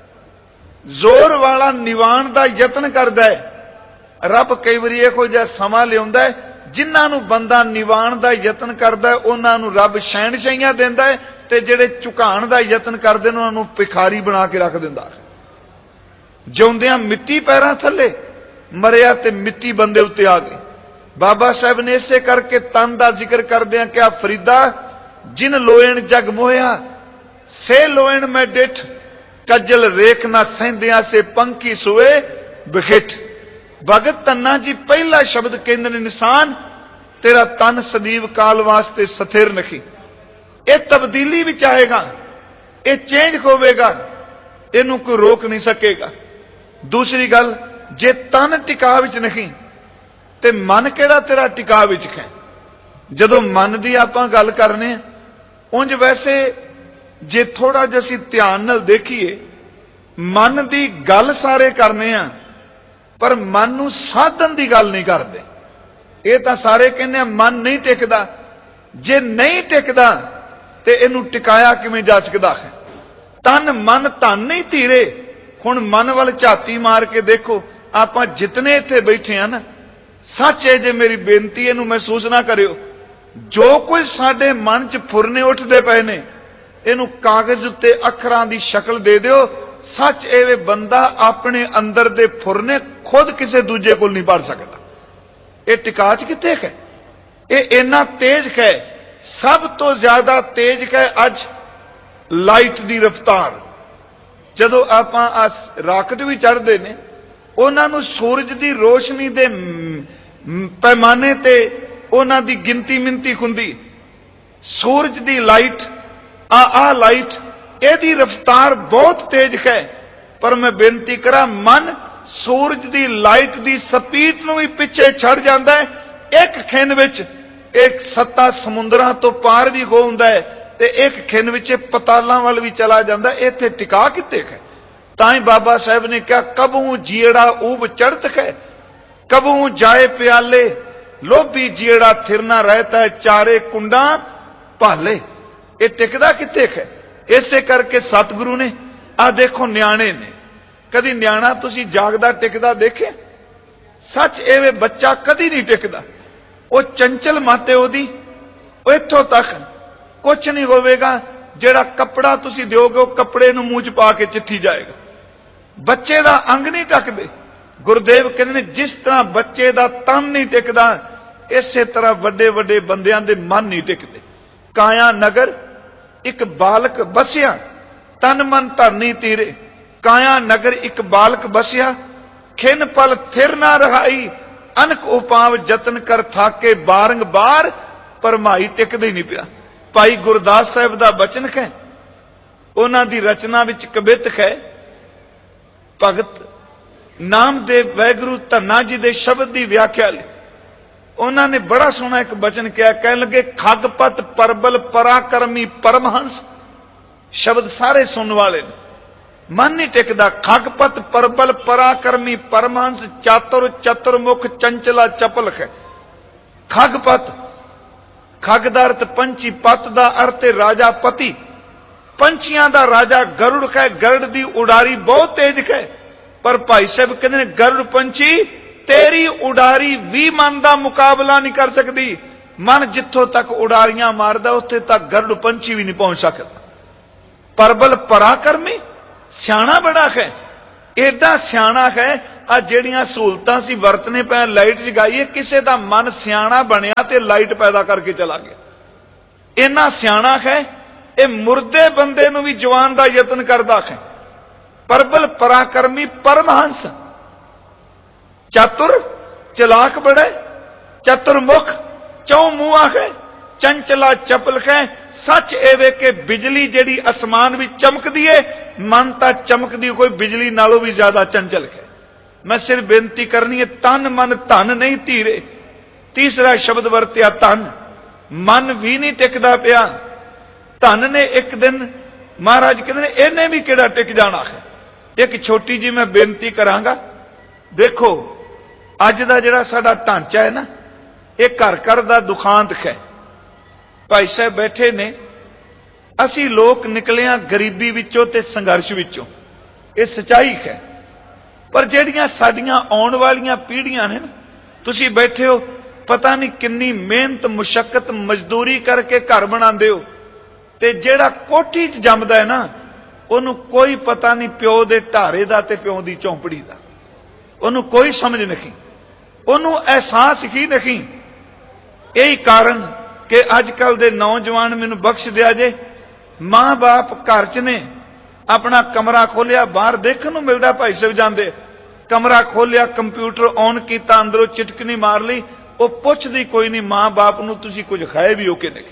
जोर वाला निवाण दा यतन करदा है, रब कई बारी इहो जिहा समां लिआउंदा है, जिन्हां नूं बंदा निवाण दा यतन करदा है उन्हां नूं रब शहनशाहियां दिंदा है, ते जेड़े झुकाण दा यतन करदे ने उन्हां नूं भिखारी बना के रख दिंदा है। जिउंदियां मिट्टी पैरां थल्ले, मरिया ते मिट्टी बंदे उत्ते आ गई। बाबा साहब ने इसे करके तन का जिक्र करदियां क्या, फरीदा जिन लोएण जग मोया से लोएण मैं डिठ, कजल रेख ना सहिंदियां से पंखी सुए बिखिठ। भगत धन्ना जी पहला शब्द कहंदे ने, निशान तेरा तन सदीव काल वास्ते स्थिर नहीं। ये तब्दीली भी चाहेगा, ये चेंज होवेगा, इनू कोई रोक नहीं सकेगा। दूसरी गल, जे तन टिका विच नहीं ते मन केड़ा तेरा टिका विच है। जदों मन की आपां गल करने, उंज वैसे जे थोड़ा जिहा असीं ध्यान नाल देखीए, मन की गल सारे करने आ, पर मन नूं साधन की गल नहीं करते। ये तां सारे कहने मन नहीं टिकदा, जे नहीं टिकदा ते इनू टिकाया किवें जा सकदा है। तन मन धन नहीं धीरे। हुण मन वाल झाती मार के देखो, आपां जितने इत्थे बैठे हैं ना, सच है जे मेरी बेनती इनू महसूस ना करियो, जो कुछ साडे मन च फुरने उठदे पए ने, इनू कागज उत्ते अखरां दी शक्ल दे दिओ। सच एवे बंदा अपने अंदर दे फुरने खुद किसी दूजे कोल नहीं पढ़ सकता। ये टिकाच किथे है, ये इन्ना तेज है, सब तो ज्यादा तेज है अज लाइट दी रफ्तार। जदों आपां राकेट भी चढ़दे ने, उन्हां नूं सूरज दी रोशनी दे पैमाने ते उन्हां दी गिनती मिनती हुंदी। सूरज दी लाइट आ आ लाइट, एदी रफ्तार बहुत तेज है, पर मैं बेनती करा, मन सूरज दी लाइट दी स्पीड नूं भी पिछे छड़ जांदा है। एक खिन विच एक सत्ता समुद्रां तो पार भी हो हुंदा है, ते एक खिन विच पतालां वल भी चला जांदा है। इत्थे टिका किते है। ताई बाबा साहब ने कहा, कबू जीड़ा ऊब चढ़त है, कबू जाए प्याले, लोभी जीड़ा थिरना रहता है, चारे कुंडा भाले। ये टिकदा किते है। इसे करके सतगुरु ने आ देखो, न्याणे ने कदी न्याणा तुसी जागदा टिकदा देखे? सच एवे बच्चा कदी नहीं टिकदा। वो चंचल माते ओदी, इत्थों तक कुछ नहीं होवेगा। जेड़ा कपड़ा तुसी दिओगे, वो कपड़े नूं मूंह च पा के चिट्ठी जाएगा। बच्चे दा अंग नहीं टकदे। गुरुदेव कहंदे ने, जिस तरह बच्चे दा तन नहीं टिकदा, इसे तरह वड्डे वड्डे बंदियां दे मन नहीं टिकदे। काया नगर एक बालक बसिया, तन मन धरनी तीरे। काया नगर एक बालक बसिया, खिन पल थिर ना रहाई। अनक उपाव जतन कर थाके, बारंग बार पर माई टिकदे नहीं पिया। भाई गुरदास साहब दा बचन है, उन्हां दी रचना विच कवित है। भगत नामदेव वैगुरु धन्ना जी दे शब्द की व्याख्या ली उन्होंने बड़ा सोहना एक बचन किया। कह लगे, खगपत परबल पराक्रमी परमहंस। शब्द सारे सुनने वाले ने, मन नहीं टिकदा। खगपत परबल पराक्रमी परमहंस, चातुर चतुर्मुख चंचला चपल है। खगपत, खग दा अर्थ पंछी, पत दा अर्थ राजा पति। पंछियां दा राजा गरुड़ है। गरुड़ दी उड़ारी बहुत तेज है, पर भाई साहब कहते हैं, गरुड़ पंछी तेरी उड़ारी भी मन का मुकाबला नहीं कर सकती। ਮਨ ਜਿੱਥੋਂ ਤੱਕ ਉਡਾਰੀਆਂ ਮਾਰਦਾ ਉੱਥੇ ਤੱਕ ਗਰੁੜ ਪੰਛੀ ਵੀ ਨਹੀਂ ਪਹੁੰਚ ਸਕਦਾ। ਪਰਬਲ ਪਰਾਕਰਮੀ ਸਿਆਣਾ ਬੜਾ ਹੈ, ਏਡਾ ਸਿਆਣਾ ਹੈ। ਆ ਜਿਹੜੀਆਂ ਸਹੂਲਤਾਂ ਸੀ ਵਰਤਨੇ ਪੈ, ਲਾਈਟ ਜਗਾਈਏ, ਕਿਸੇ ਦਾ ਮਨ ਸਿਆਣਾ ਬਣਿਆ ਤੇ ਲਾਈਟ ਪੈਦਾ ਕਰਕੇ ਚਲਾ ਗਿਆ। ਇੰਨਾ ਸਿਆਣਾ ਹੈ, ਇਹ ਮੁਰਦੇ ਬੰਦੇ ਨੂੰ ਵੀ ਜਵਾਨ ਦਾ ਯਤਨ ਕਰਦਾ ਹੈ। ਪਰਬਲ ਪਰਾਕਰਮੀ ਪਰਮਹੰਸ, ਚਾਤੁਰ ਚਲਾਕ ਬੜਾ, ਚਤੁਰਮੁਖ ਚੌ ਮੂੰਹਾਂ ਹੈ, ਚੰਚਲਾ ਚਪਲ ਹੈ। ਸੱਚ ਇਹ ਵੇ ਕਿ ਬਿਜਲੀ ਜਿਹੜੀ ਅਸਮਾਨ ਵਿੱਚ ਚਮਕਦੀ ਏ, ਮਨ ਤਾਂ ਚਮਕਦੀ ਕੋਈ ਬਿਜਲੀ ਨਾਲੋਂ ਵੀ ਜ਼ਿਆਦਾ ਚੰਚਲ ਹੈ। ਮੈਂ ਸਿਰ ਬੇਨਤੀ ਕਰਨੀ ਹੈ, ਤਨ ਮਨ ਧਨ ਨਹੀਂ ਧੀਰੇ। ਤੀਸਰਾ ਸ਼ਬਦ ਵਰਤਿਆ ਧਨ, ਮਨ ਵੀ ਨਹੀਂ ਟਿਕਦਾ ਪਿਆ। ਧਨ ਨੇ ਇੱਕ ਦਿਨ ਮਹਾਰਾਜ ਕਹਿੰਦੇ ਨੇ ਇਹਨੇ ਵੀ ਕਿਹੜਾ ਟਿਕ ਜਾਣਾ ਹੈ। ਇੱਕ ਛੋਟੀ ਜੀ ਮੈਂ ਬੇਨਤੀ ਕਰਾਂਗਾ, ਦੇਖੋ ਅੱਜ ਦਾ ਜਿਹੜਾ ਸਾਡਾ ਢਾਂਚਾ ਹੈ ਨਾ, ਇਹ ਘਰ ਘਰ ਦਾ ਦੁਖਾਂਤ ਹੈ। ਭਾਈ ਸਾਹਿਬ ਬੈਠੇ ਨੇ, ਅਸੀਂ ਲੋਕ ਨਿਕਲੇ ਹਾਂ ਗਰੀਬੀ ਵਿੱਚੋਂ ਤੇ ਸੰਘਰਸ਼ ਵਿੱਚੋਂ, ਇਹ ਸਚਾਈ ਹੈ। ਪਰ ਜਿਹੜੀਆਂ ਸਾਡੀਆਂ ਆਉਣ ਵਾਲੀਆਂ ਪੀੜ੍ਹੀਆਂ ਨੇ, ਤੁਸੀਂ ਬੈਠੇ ਹੋ, ਪਤਾ ਨਹੀਂ ਕਿੰਨੀ ਮਿਹਨਤ ਮੁਸ਼ੱਕਤ ਮਜ਼ਦੂਰੀ ਕਰਕੇ ਘਰ ਬਣਾਉਂਦੇ ਹੋ, ਤੇ ਜਿਹੜਾ ਕੋਠੀ 'ਚ ਜੰਮਦਾ ਹੈ ਨਾ, ਉਹਨੂੰ ਕੋਈ ਪਤਾ ਨਹੀਂ ਪਿਓ ਦੇ ਢਾਰੇ ਦਾ ਤੇ ਪਿਓ ਦੀ ਝੌਂਪੜੀ ਦਾ, ਉਹਨੂੰ ਕੋਈ ਸਮਝ ਨਹੀਂ, ਉਹਨੂੰ ਅਹਿਸਾਸ ਹੀ ਨਹੀਂ। ਇਹੀ ਕਾਰਨ ਕਿ ਅੱਜ ਕੱਲ ਦੇ ਨੌਜਵਾਨ, ਮੈਨੂੰ ਬਖਸ਼ ਦਿਆ ਜੇ, ਮਾਂ ਬਾਪ ਘਰ 'ਚ ਨੇ, ਆਪਣਾ ਕਮਰਾ ਖੋਲਿਆ, ਬਾਹਰ ਦੇਖਣ ਨੂੰ ਮਿਲਦਾ ਭਾਈ ਸਾਹਿਬ ਜਾਂਦੇ, ਕਮਰਾ ਖੋਲਿਆ, ਕੰਪਿਊਟਰ ਔਨ ਕੀਤਾ, ਅੰਦਰੋਂ ਚਿਟਕਣੀ ਮਾਰ ਲਈ, ਉਹ ਪੁੱਛਦੀ ਕੋਈ ਨਹੀਂ ਮਾਂ ਬਾਪ ਨੂੰ ਤੁਸੀਂ ਕੁਝ ਖਾਏ ਵੀ ਹੋ ਕੇ ਨਹੀਂ।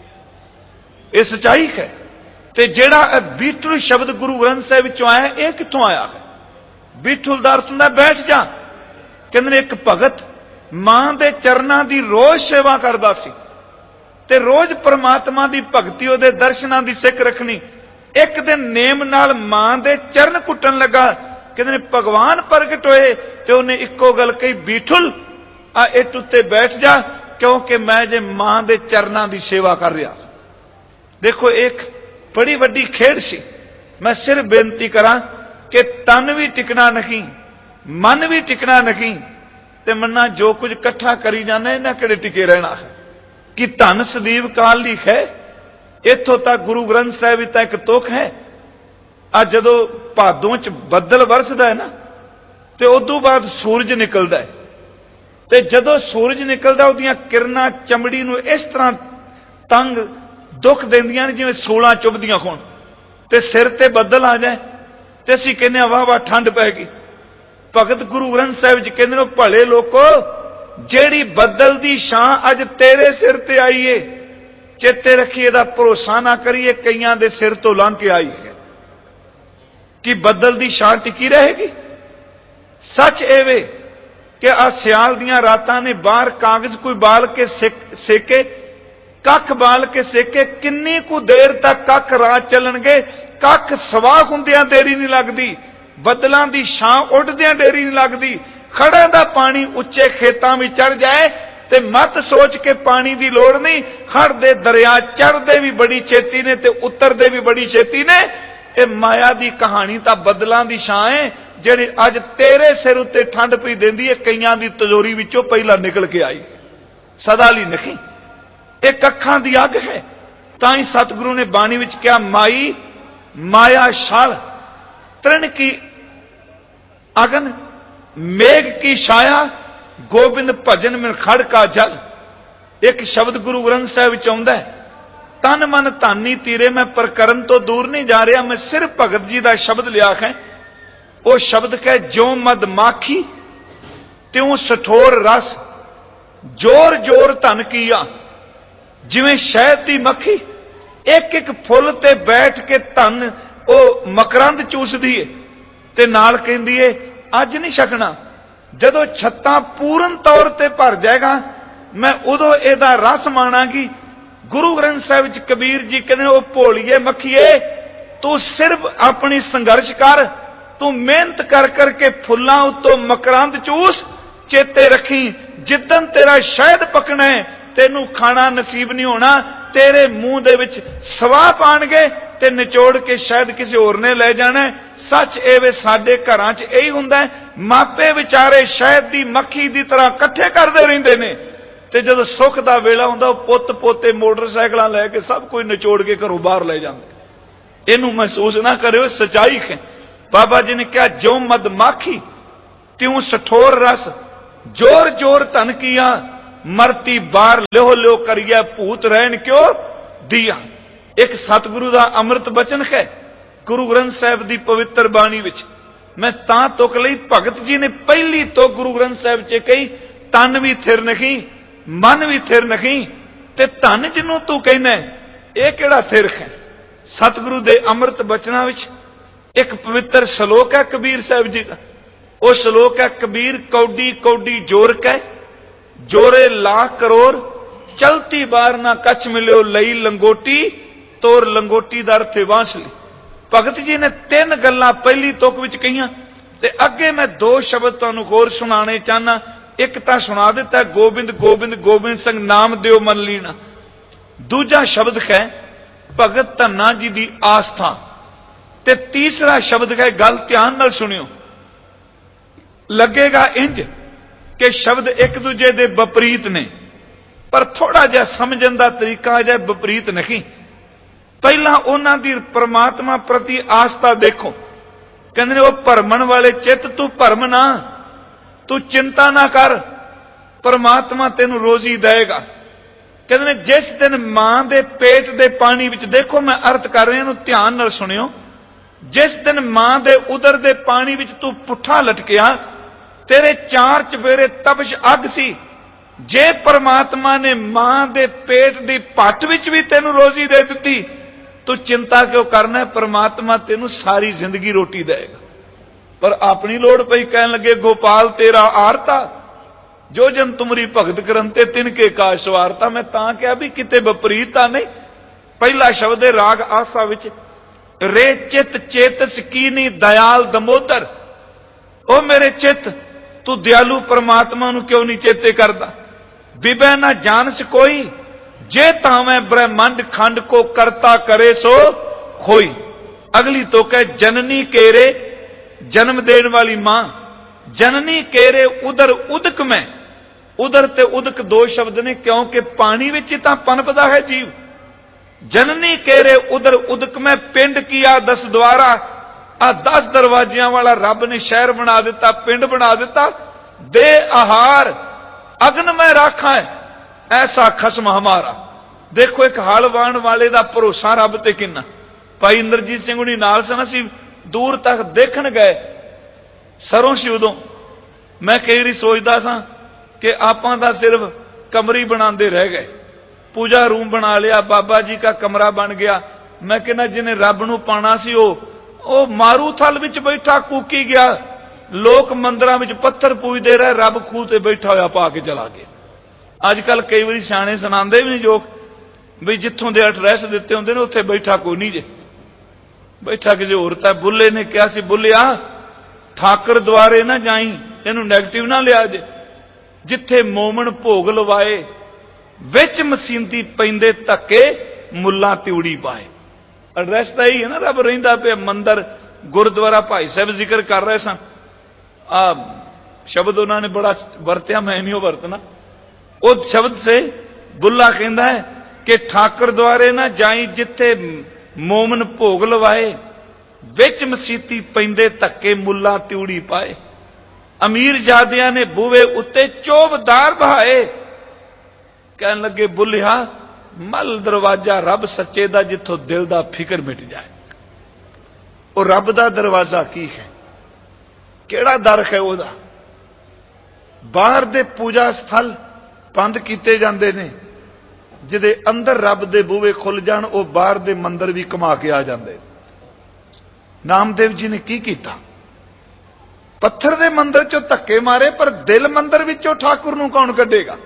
ਇਹ ਸਚਾਈ ਹੈ। ਤੇ ਜਿਹੜਾ ਬੀਠਲ ਸ਼ਬਦ ਗੁਰੂ ਗ੍ਰੰਥ ਸਾਹਿਬ ਵਿੱਚੋਂ ਆਇਆ, ਇਹ ਕਿੱਥੋਂ ਆਇਆ ਹੈ? ਬੀਠਲ ਦਾ ਅਰਥ ਹੁੰਦਾ ਬੈਠ ਜਾ। ਕਹਿੰਦੇ ਨੇ ਇੱਕ ਭਗਤ ਮਾਂ ਦੇ ਚਰਨਾਂ ਦੀ ਰੋਜ਼ ਸੇਵਾ ਕਰਦਾ ਸੀ ਤੇ ਰੋਜ਼ ਪ੍ਰਮਾਤਮਾ ਦੀ ਭਗਤੀ, ਉਹਦੇ ਦਰਸ਼ਨਾਂ ਦੀ ਸਿੱਖ ਰੱਖਣੀ। ਇੱਕ ਦਿਨ ਨੇਮ ਨਾਲ ਮਾਂ ਦੇ ਚਰਨ ਕੁੱਟਣ ਲੱਗਾ। ਕਹਿੰਦੇ ਨੇ ਭਗਵਾਨ ਪ੍ਰਗਟ ਹੋਏ ਤੇ ਉਹਨੇ ਇੱਕੋ ਗੱਲ ਕਹੀ, ਬੀਠਲ ਆ ਇੱਟ ਉੱਤੇ ਬੈਠ ਜਾ, ਕਿਉਂਕਿ ਮੈਂ ਜੇ ਮਾਂ ਦੇ ਚਰਨਾਂ ਦੀ ਸੇਵਾ ਕਰ ਰਿਹਾ। ਦੇਖੋ ਇੱਕ ਬੜੀ ਵੱਡੀ ਖੇਡ ਸੀ। ਮੈਂ ਸਿਰ ਬੇਨਤੀ ਕਰਾਂ ਕਿ ਤਨ ਵੀ ਟਿਕਣਾ ਨਹੀਂ, ਮਨ ਵੀ ਟਿਕਣਾ ਨਹੀਂ, ਤੇ ਮੰਨਾ ਜੋ ਕੁਝ ਇਕੱਠਾ ਕਰੀ ਜਾਂਦਾ ਇਹਨਾਂ ਕਿਹੜੇ ਟਿਕੇ ਰਹਿਣਾ ਹੈ। ਕਿ ਧਨ ਸਦੀਵ ਕਾਲ ਲਈ ਹੈ। ਇੱਥੋਂ ਤੱਕ ਗੁਰੂ ਗ੍ਰੰਥ ਸਾਹਿਬ ਵਿੱਚ ਤਾਂ ਇੱਕ ਤੁਕ ਹੈ, ਆ ਜਦੋਂ ਭਾਦੋਂ 'ਚ ਬੱਦਲ ਵਰਸਦਾ ਹੈ ਨਾ, ਤੇ ਉਦੋਂ ਬਾਅਦ ਸੂਰਜ ਨਿਕਲਦਾ ਹੈ, ਤੇ ਜਦੋਂ ਸੂਰਜ ਨਿਕਲਦਾ ਉਹਦੀਆਂ ਕਿਰਨਾਂ ਚਮੜੀ ਨੂੰ ਇਸ ਤਰ੍ਹਾਂ ਤੰਗ ਦੁੱਖ ਦਿੰਦੀਆਂ ਨੇ ਜਿਵੇਂ ਸੂਲਾਂ ਚੁੱਭਦੀਆਂ ਹੋਣ, ਤੇ ਸਿਰ ਤੇ ਬੱਦਲ ਆ ਜਾਏ ਤੇ ਅਸੀਂ ਕਹਿੰਦੇ ਆ ਵਾਹ ਵਾਹ ਠੰਡ ਪੈ ਗਈ। ਭਗਤ ਗੁਰੂ ਗ੍ਰੰਥ ਸਾਹਿਬ ਜੀ ਕਹਿੰਦੇ ਨੇ, ਭਲੇ ਲੋਕੋ ਜਿਹੜੀ ਬੱਦਲ ਦੀ ਛਾਂ ਅੱਜ ਤੇਰੇ ਸਿਰ ਤੇ ਆਈ ਏ, ਚੇਤੇ ਰੱਖੀਏ ਇਹਦਾ ਭਰੋਸਾ ਨਾ ਕਰੀਏ, ਕਈਆਂ ਦੇ ਸਿਰ ਤੋਂ ਲੰਘ ਕੇ ਆਈ ਹੈ। ਕਿ ਬੱਦਲ ਦੀ ਛਾਂ ਟਿਕੀ ਰਹੇਗੀ? ਸੱਚ ਐਵੇਂ ਕਿ ਆ ਸਿਆਲ ਦੀਆਂ ਰਾਤਾਂ ਨੇ, ਬਾਹਰ ਕਾਗਜ਼ ਕੋਈ ਬਾਲ ਕੇ ਸੇਕੇ, ਕੱਖ ਬਾਲ ਕੇ ਸੇਕੇ, ਕਿੰਨੀ ਕੁ ਦੇਰ ਤੱਕ ਕੱਖ ਰਾਤ ਚੱਲਣਗੇ। ਕੱਖ ਸਵਾਹ ਹੁੰਦਿਆਂ ਦੇਰੀ ਨਹੀਂ ਲੱਗਦੀ, ਬੱਦਲਾਂ ਦੀ ਛਾਂ ਉੱਡਦਿਆਂ ਦੇਰੀ ਨਹੀਂ ਲੱਗਦੀ। ਖੜਾਂ ਦਾ ਪਾਣੀ ਉੱਚੇ ਖੇਤਾਂ ਵਿੱਚ ਚੜ ਜਾਏ ਤੇ ਮਤ ਸੋਚ ਕੇ ਪਾਣੀ ਦੀ ਲੋੜ ਨਹੀਂ। ਹੜ ਦੇ ਦਰਿਆ ਚੜ੍ਹਦੇ ਵੀ ਬੜੀ ਛੇਤੀ ਨੇ ਤੇ ਉਤਰਦੇ ਵੀ ਬੜੀ ਛੇਤੀ ਨੇ। ਇਹ ਮਾਇਆ ਦੀ ਕਹਾਣੀ ਤਾਂ ਬੱਦਲਾਂ ਦੀ ਛਾਂ ਹੈ, ਜਿਹੜੀ ਅੱਜ ਤੇਰੇ ਸਿਰ ਉੱਤੇ ਠੰਡ ਪਈ ਦਿੰਦੀ ਹੈ, ਕਈਆਂ ਦੀ ਤਜੋਰੀ ਵਿੱਚੋਂ ਪਹਿਲਾਂ ਨਿਕਲ ਕੇ ਆਈ, ਸਦਾ ਲਈ ਨਹੀਂ। ਇਹ ਕੱਖਾਂ ਦੀ ਅੱਗ ਹੈ। ਤਾਂ ਹੀ ਸਤਿਗੁਰੂ ਨੇ ਬਾਣੀ ਵਿੱਚ ਕਿਹਾ, ਮਾਈ ਮਾਇਆ ਛਲ ਤ੍ਰਿਣ ਕੀ ਅਗਨ, ਮੇਘ ਕੀ ਛਾਇਆ, ਗੋਬਿੰਦ ਭਜਨ ਮਿਲ ਖੜ ਕਾ ਜਲ। ਇੱਕ ਸ਼ਬਦ ਗੁਰੂ ਗ੍ਰੰਥ ਸਾਹਿਬ ਵਿੱਚ ਆਉਂਦਾ ਹੈ, ਤਨ ਮਨ ਧਾਨੀ ਤੀਰੇ। ਮੈਂ ਪ੍ਰਕਰਨ ਤੋਂ ਦੂਰ ਨਹੀਂ ਜਾ ਰਿਹਾ, ਮੈਂ ਸਿਰਫ ਭਗਤ ਜੀ ਦਾ ਸ਼ਬਦ ਲਿਆ ਹੈ। ਉਹ ਸ਼ਬਦ ਕਹੇ, ਜੋ ਮਦ ਮਾਖੀ ਤਿਉ ਸਠੋਰ ਰਸ, ਜੋਰ ਜੋਰ ਧਨ ਕੀਆ। ਜਿਵੇਂ ਸ਼ਹਿਦ ਦੀ ਮੱਖੀ ਇੱਕ ਇੱਕ ਫੁੱਲ ਤੇ ਬੈਠ ਕੇ ਧਨ ਉਹ ਮਕਰੰਦ ਚੂਸਦੀ ਏ, ਤੇ ਨਾਲ ਕਹਿੰਦੀ ਏ ਅੱਜ ਨਹੀਂ ਛਕਣਾ, ਜਦੋਂ ਛੱਤਾਂ ਪੂਰਨ ਤੌਰ ਤੇ ਭਰ ਜਾਏਗਾ ਮੈਂ ਉਦੋਂ ਇਹਦਾ ਰਸ ਮਾਣਾਂਗੀ। ਗੁਰੂ ਗ੍ਰੰਥ ਸਾਹਿਬ ਵਿੱਚ ਕਬੀਰ ਜੀ ਕਹਿੰਦੇ, ਉਹ ਭੋਲੀਏ ਮੱਖੀਏ, ਤੂੰ ਸਿਰਫ ਆਪਣੀ ਸੰਘਰਸ਼ ਕਰ, ਤੂੰ ਮਿਹਨਤ ਕਰ ਕਰਕੇ ਫੁੱਲਾਂ ਉੱਤੋਂ ਮਕਰੰਦ ਚੂਸ। ਚੇਤੇ ਰੱਖੀ, ਜਿੱਦਣ ਤੇਰਾ ਸ਼ਹਿਦ ਪਕਣਾ ਹੈ ਤੈਨੂੰ ਖਾਣਾ ਨਸੀਬ ਨਹੀਂ ਹੋਣਾ। ਤੇਰੇ ਮੂੰਹ ਦੇ ਵਿੱਚ ਸਵਾਹ ਪਾਣਗੇ ਤੇ ਨਿਚੋੜ ਕੇ ਸ਼ਾਇਦ ਕਿਸੇ ਹੋਰ ਨੇ ਲੈ ਜਾਣਾ। ਸੱਚ ਇਹ ਵੇ ਸਾਡੇ ਘਰਾਂ 'ਚ ਇਹੀ ਹੁੰਦਾ ਹੈ, ਮਾਪੇ ਵਿਚਾਰੇ ਸ਼ਹਿਦ ਦੀ ਮੱਖੀ ਦੀ ਤਰ੍ਹਾਂ ਇਕੱਠੇ ਕਰਦੇ ਰਹਿੰਦੇ ਨੇ ਤੇ ਜਦੋਂ ਸੁੱਖ ਦਾ ਵੇਲਾ ਹੁੰਦਾ, ਉਹ ਪੁੱਤ ਪੋਤੇ ਮੋਟਰਸਾਈਕਲਾਂ ਲੈ ਕੇ ਸਭ ਕੁਝ ਨਿਚੋੜ ਕੇ ਘਰੋਂ ਬਾਹਰ ਲੈ ਜਾਂਦੇ। ਇਹਨੂੰ ਮਹਿਸੂਸ ਨਾ ਕਰਿਓ, ਸਚਾਈ ਹੈ। ਬਾਬਾ ਜੀ ਨੇ ਕਿਹਾ, ਜੋ ਮਦਮਾਖੀ ਤਿਉ ਸਠੋਰ ਰਸ, ਜੋਰ ਜੋਰ ਧਨ ਕੀਆ, ਮਰਤੀ ਬਾਰ ਲਿਓ ਲਿਓ ਕਰੀਐ, ਭੂਤ ਰਹਿਣ ਕਿਉ ਦੀਆ। ਇੱਕ ਸਤਿਗੁਰੂ ਦਾ ਅੰਮ੍ਰਿਤ ਬਚਨ ਹੈ ਗੁਰੂ ਗ੍ਰੰਥ ਸਾਹਿਬ ਦੀ ਪਵਿੱਤਰ ਬਾਣੀ ਵਿੱਚ। ਮੈਂ ਤਾਂ ਤੁਕ ਲਈ, ਭਗਤ ਜੀ ਨੇ ਪਹਿਲੀ ਤੋਂ ਗੁਰੂ ਗ੍ਰੰਥ ਸਾਹਿਬ 'ਚ ਕਹੀ, ਤਨ ਵੀ ਥਿਰ ਨਹੀਂ, ਮਨ ਵੀ ਥਿਰ ਨਹੀਂ, ਤੇ ਧਨ ਜਿਹਨੂੰ ਤੂੰ ਕਹਿੰਦਾ ਇਹ ਕਿਹੜਾ ਥਿਰ ਹੈ। ਸਤਿਗੁਰੂ ਦੇ ਅੰਮ੍ਰਿਤ ਬਚਨਾਂ ਵਿੱਚ ਇੱਕ ਪਵਿੱਤਰ ਸ਼ਲੋਕ ਹੈ ਕਬੀਰ ਸਾਹਿਬ ਜੀ ਦਾ। ਉਹ ਸ਼ਲੋਕ ਹੈ, ਕਬੀਰ ਕੌਡੀ ਕੌਡੀ ਜੋਰ ਕੈ, ਜੋਰੇ ਲੱਖ ਕਰੋੜ, ਚਲਤੀ ਬਾਰ ਨਾ ਕੱਛ ਮਿਲਿਓ, ਲਈ ਲੰਗੋਟੀ ਤੋਰ ਲੰਗੋਟੀ ਦਾ ਅਰਥ ਬਾਂਸਲੀ। ਭਗਤ ਜੀ ਨੇ ਤਿੰਨ ਗੱਲਾਂ ਪਹਿਲੀ ਤੁਕ ਵਿੱਚ ਕਹੀਆਂ, ਤੇ ਅੱਗੇ ਮੈਂ ਦੋ ਸ਼ਬਦ ਤੁਹਾਨੂੰ ਹੋਰ ਸੁਣਾਣੇ ਚਾਹਨਾ। ਇੱਕ ਤਾਂ ਸੁਣਾ ਦਿੱਤਾ, ਗੋਬਿੰਦ ਗੋਬਿੰਦ ਗੋਬਿੰਦ ਸਿੰਘ ਨਾਮ ਦਿਓ ਮਨ ਲੀਣਾ। ਦੂਜਾ ਸ਼ਬਦ ਹੈ ਭਗਤ ਧੰਨਾ ਜੀ ਦੀ ਆਸਥਾ, ਤੇ ਤੀਸਰਾ ਸ਼ਬਦ ਹੈ, ਗੱਲ ਧਿਆਨ ਨਾਲ ਸੁਣਿਓ, ਲੱਗੇਗਾ ਇੰਜ ਕਿ ਸ਼ਬਦ ਇੱਕ ਦੂਜੇ ਦੇ ਵਿਪਰੀਤ ਨੇ, ਪਰ ਥੋੜਾ ਜਿਹਾ ਸਮਝਣ ਦਾ ਤਰੀਕਾ ਜਿਹਾ ਵਿਪਰੀਤ ਨਹੀਂ। ਪਹਿਲਾਂ ਉਹਨਾਂ ਦੀ ਪਰਮਾਤਮਾ ਪ੍ਰਤੀ ਆਸਥਾ ਦੇਖੋ। ਕਹਿੰਦੇ ਨੇ, ਉਹ ਭਰਮਣ ਵਾਲੇ ਚਿੱਤ, ਤੂੰ ਭਰਮ ਨਾ, ਤੂੰ ਚਿੰਤਾ ਨਾ ਕਰ, ਪਰਮਾਤਮਾ ਤੈਨੂੰ ਰੋਜ਼ੀ ਦੇਏਗਾ। ਕਹਿੰਦੇ ਨੇ, ਜਿਸ ਦਿਨ ਮਾਂ ਦੇ ਪੇਟ ਦੇ ਪਾਣੀ ਵਿੱਚ, ਦੇਖੋ ਮੈਂ ਅਰਥ ਕਰ ਰਿਹਾ, ਇਹਨੂੰ ਧਿਆਨ ਨਾਲ ਸੁਣਿਓ, ਜਿਸ ਦਿਨ ਮਾਂ ਦੇ ਉਦਰ ਦੇ ਪਾਣੀ ਵਿੱਚ ਤੂੰ ਪੁੱਠਾ ਲਟਕਿਆ, ਤੇਰੇ ਚਾਰ ਚਫੇਰੇ ਤਪਸ਼ ਅੱਗ ਸੀ। ਜੇ ਪਰਮਾਤਮਾ ਨੇ ਮਾਂ ਦੇ ਪੇਟ ਦੀ ਭੱਠ ਵਿੱਚ ਵੀ ਤੈਨੂੰ ਰੋਜ਼ੀ ਦੇ ਦਿੱਤੀ, ਤੂੰ ਚਿੰਤਾ ਕਿਉਂ ਕਰਨਾ? ਪਰਮਾਤਮਾ ਤੈਨੂੰ ਸਾਰੀ ਜ਼ਿੰਦਗੀ ਰੋਟੀ ਦੇਏਗਾ। ਪਰ ਆਪਣੀ ਲੋੜ ਪਈ, ਕਹਿਣ ਲੱਗੇ, ਗੋਪਾਲ ਤੇਰਾ ਆਰਤਾ, ਜੋ ਜਨ ਤੁਮਰੀ ਭਗਤ ਕਰਨ ਤੇ ਤਿਨਕੇ ਕਾ ਸਵਾਰਤਾ। ਮੈਂ ਤਾਂ ਕਿਹਾ ਵੀ ਕਿਤੇ ਵਿਪਰੀਤ ਨਹੀਂ। ਪਹਿਲਾ ਸ਼ਬਦ ਹੈ ਰਾਗ ਆਸਾ ਵਿੱਚ, ਰੇ ਚਿਤ ਚੇਤਸ ਕੀਨੀ ਦਇਆਲ ਦਮੋਦਰ। ਉਹ ਮੇਰੇ ਚਿੱਤ, ਤੂੰ ਦਿਆਲੂ ਪਰਮਾਤਮਾ ਨੂੰ ਕਿਉਂ ਨਹੀਂ ਚੇਤੇ ਕਰਦਾ? ਵਿਬੈ ਨਾ ਜਾਣਸ ਕੋਈ, ਜੇ ਤਾਵੇਂ ਬ੍ਰਹਮੰਡ ਖੰਡ ਕੋ ਕਰਤਾ ਕਰੇ ਸੋ ਹੋਈ। ਅਗਲੀ ਤੋਂ ਕਹੇ, ਜਨਨੀ ਕੇਰੇ, ਜਨਮ ਦੇਣ ਵਾਲੀ ਮਾਂ, ਜਨਨੀ ਕੇਰੇ ਉਦਰ ਉਦਕ ਮੈਂ। ਉਦਰ ਤੇ ਉਦਕ ਦੋ ਸ਼ਬਦ ਨੇ, ਕਿਉਂਕਿ ਪਾਣੀ ਵਿੱਚ ਹੀ ਤਾਂ ਪਨਪਦਾ ਹੈ ਜੀਵ। ਜਨਨੀ ਕੇਰੇ ਉਦਰ ਉਦਕ ਮੈਂ, ਪਿੰਡ ਕੀਆ ਦਸ ਦਵਾਰਾ। ਆ ਦਸ ਦਰਵਾਜ਼ਿਆਂ ਵਾਲਾ ਰੱਬ ਨੇ ਸ਼ਹਿਰ ਬਣਾ ਦਿੱਤਾ, ਪਿੰਡ ਬਣਾ ਦਿੱਤਾ। ਦੇ ਆਹਾਰ ਅਗਨ ਮੈਂ ਰਾਖਾਂ, ਐਸਾ ਖਸਮ ਹਮਾਰਾ। ਦੇਖੋ ਇੱਕ ਹਲ ਵਾਹਣ ਵਾਲੇ ਦਾ ਭਰੋਸਾ ਰੱਬ ਤੇ ਕਿੰਨਾ। ਭਾਈ ਇੰਦਰਜੀਤ ਸਿੰਘ ਹੁਣੀ ਨਾਲ ਸਨ, ਅਸੀਂ ਦੂਰ ਤੱਕ ਦੇਖਣ ਗਏ, ਸਰੋਂ ਸੀ ਉਦੋਂ। ਮੈਂ ਕਈ ਵਾਰੀ ਸੋਚਦਾ ਸਾਂ ਕਿ ਆਪਾਂ ਤਾਂ ਸਿਰਫ ਕਮਰੀ ਬਣਾਉਂਦੇ ਰਹਿ ਗਏ, ਪੂਜਾ ਰੂਮ ਬਣਾ ਲਿਆ, ਬਾਬਾ ਜੀ ਦਾ ਕਮਰਾ ਬਣ ਗਿਆ। ਮੈਂ ਕਹਿੰਦਾ ਜਿਹਨੇ ਰੱਬ ਨੂੰ ਪਾਣਾ ਸੀ, ਉਹ ਉਹ ਮਾਰੂ ਥਲ ਵਿੱਚ ਬੈਠਾ ਕੂਕੀ ਗਿਆ। ਲੋਕ ਮੰਦਰਾਂ ਵਿੱਚ ਪੱਥਰ ਪੂਜਦੇ ਰਹੇ, ਰੱਬ ਖੂਹ ਤੇ ਬੈਠਾ ਹੋਇਆ ਪਾ ਕੇ ਚਲਾ ਗਿਆ। ਅੱਜ ਕੱਲ ਕਈ ਵਾਰੀ ਸਿਆਣੇ ਸੁਣਾਉਂਦੇ ਵੀ ਨਹੀਂ ਜੋਕ, ਵੀ ਜਿੱਥੋਂ ਦੇ ਐਡਰੈਸ ਦਿੱਤੇ ਹੁੰਦੇ ਨੇ ਉੱਥੇ ਬੈਠਾ ਕੋਈ ਨਹੀਂ ਜੇ, ਬੈਠਾ ਕਿਸੇ ਹੋਰ ਤਾਂ। ਬੁੱਲੇ ਨੇ ਕਿਹਾ ਸੀ, ਬੁੱਲਿਆ ਠਾਕਰ ਦੁਆਰੇ ਨਾ ਜਾਈ, ਇਹਨੂੰ ਨੈਗੇਟਿਵ ਨਾ ਲਿਆ ਜੇ। ਜਿੱਥੇ ਮੋਮਨ ਭੋਗ ਲਵਾਏ, ਵਿੱਚ ਮਸੀਂਦੀ ਪੈਂਦੇ ਧੱਕੇ, ਮੁੱਲਾਂ ਤਿਉੜੀ ਪਾਏ। ਐਡਰੈਸ ਤਾਂ ਇਹੀ ਹੈ ਨਾ, ਰੱਬ ਰਹਿੰਦਾ ਪਿਆ ਮੰਦਰ ਗੁਰਦੁਆਰਾ। ਭਾਈ ਸਾਹਿਬ ਜ਼ਿਕਰ ਕਰ ਰਹੇ ਸਨ, ਆ ਸ਼ਬਦ ਉਹਨਾਂ ਨੇ ਬੜਾ ਵਰਤਿਆ, ਮੈਂ ਨਹੀਂ ਉਹ ਵਰਤਣਾ। ਉਹ ਸ਼ਬਦ ਸੇ ਬੁੱਲਾ ਕਹਿੰਦਾ ਹੈ ਕਿ ਠਾਕਰ ਦੁਆਰੇ ਨਾ ਜਾਈ, ਜਿੱਥੇ ਮੋਮਨ ਭੋਗ ਲਵਾਏ, ਵਿੱਚ ਮਸੀਤੀ ਪੈਂਦੇ ਧੱਕੇ, ਮੁੱਲਾਂ ਤਿਉੜੀ ਪਾਏ। ਅਮੀਰ ਜਾਦਿਆਂ ਨੇ ਬੂਵੇ ਉੱਤੇ ਚੋਬਦਾਰ ਬਹਾਏ। ਕਹਿਣ ਲੱਗੇ, ਬੁੱਲਿਆ ਮਲ ਦਰਵਾਜ਼ਾ ਰੱਬ ਸੱਚੇ ਦਾ, ਜਿੱਥੋਂ ਦਿਲ ਦਾ ਫਿਕਰ ਮਿਟ ਜਾਏ। ਉਹ ਰੱਬ ਦਾ ਦਰਵਾਜ਼ਾ ਕੀ ਹੈ? ਕਿਹੜਾ ਦਰ ਹੈ ਉਹਦਾ? ਬਾਹਰ ਦੇ ਪੂਜਾ ਸਥਲ ਬੰਦ ਕੀਤੇ ਜਾਂਦੇ ਨੇ, ਜਿਹਦੇ ਅੰਦਰ ਰੱਬ ਦੇ ਬੂਹੇ ਖੁੱਲ ਜਾਣ, ਉਹ ਬਾਹਰ ਦੇ ਮੰਦਰ ਵੀ ਘੁਮਾ ਕੇ ਆ ਜਾਂਦੇ। ਨਾਮਦੇਵ ਜੀ ਨੇ ਕੀ ਕੀਤਾ? ਪੱਥਰ ਦੇ ਮੰਦਰ ਚੋਂ ਧੱਕੇ ਮਾਰੇ, ਪਰ ਦਿਲ ਮੰਦਰ ਵਿੱਚੋਂ ਠਾਕੁਰ ਨੂੰ ਕੌਣ ਕੱਢੇਗਾ?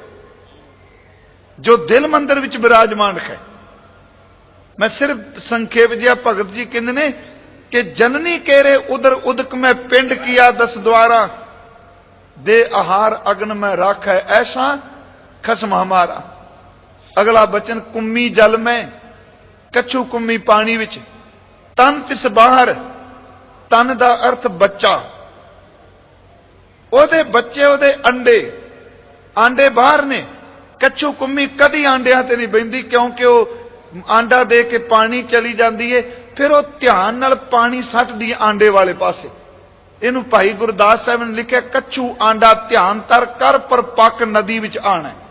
ਜੋ ਦਿਲ ਮੰਦਰ ਵਿੱਚ ਬਿਰਾਜਮਾਨ ਹੈ। ਮੈਂ ਸਿਰਫ ਸੰਖੇਪ ਜਿਹਾ, ਭਗਤ ਜੀ ਕਹਿੰਦੇ ਨੇ ਕਿ ਜਨਨੀ ਕੇਰੇ ਉਦਰ ਉਦਕ ਮੈਂ, ਪਿੰਡ ਕੀਆ ਦਸ ਦਵਾਰਾ। ਦੇ ਆਹਾਰ ਅਗਨ ਮੈਂ ਰਾਖੈ, ਐਸਾ ਖਸਮ ਹਮਾਰਾ। ਅਗਲਾ ਬਚਨ, ਕੁੰਮੀ ਜਲ ਮੈਂ, ਕੱਛੂ ਕੁੰਮੀ ਪਾਣੀ ਵਿੱਚ, ਤਨ ਤਿਸ ਬਾਹਰ। ਤਨ ਦਾ ਅਰਥ ਬੱਚਾ, ਉਹਦੇ ਬੱਚੇ, ਉਹਦੇ ਅੰਡੇ, ਆਂਡੇ ਬਾਹਰ ਨੇ, ਕੱਛੂ ਕੁੰਮੀ ਕਦੀ ਆਂਡਿਆਂ ਤੇ ਨਹੀਂ ਬਹਿੰਦੀ, ਕਿਉਂਕਿ ਉਹ ਆਂਡਾ ਦੇ ਕੇ ਪਾਣੀ ਚਲੀ ਜਾਂਦੀ ਏ, ਫਿਰ ਉਹ ਧਿਆਨ ਨਾਲ ਪਾਣੀ ਸੱਟਦੀ ਆਂਡੇ ਵਾਲੇ ਪਾਸੇ। ਇਹਨੂੰ ਭਾਈ ਗੁਰਦਾਸ ਸਾਹਿਬ ਨੇ ਲਿਖਿਆ, ਕੱਛੂ ਆਂਡਾ ਧਿਆਨ ਤਰ ਕਰ ਪਰ ਪੱਕ ਨਦੀ ਵਿੱਚ ਆਣਾ।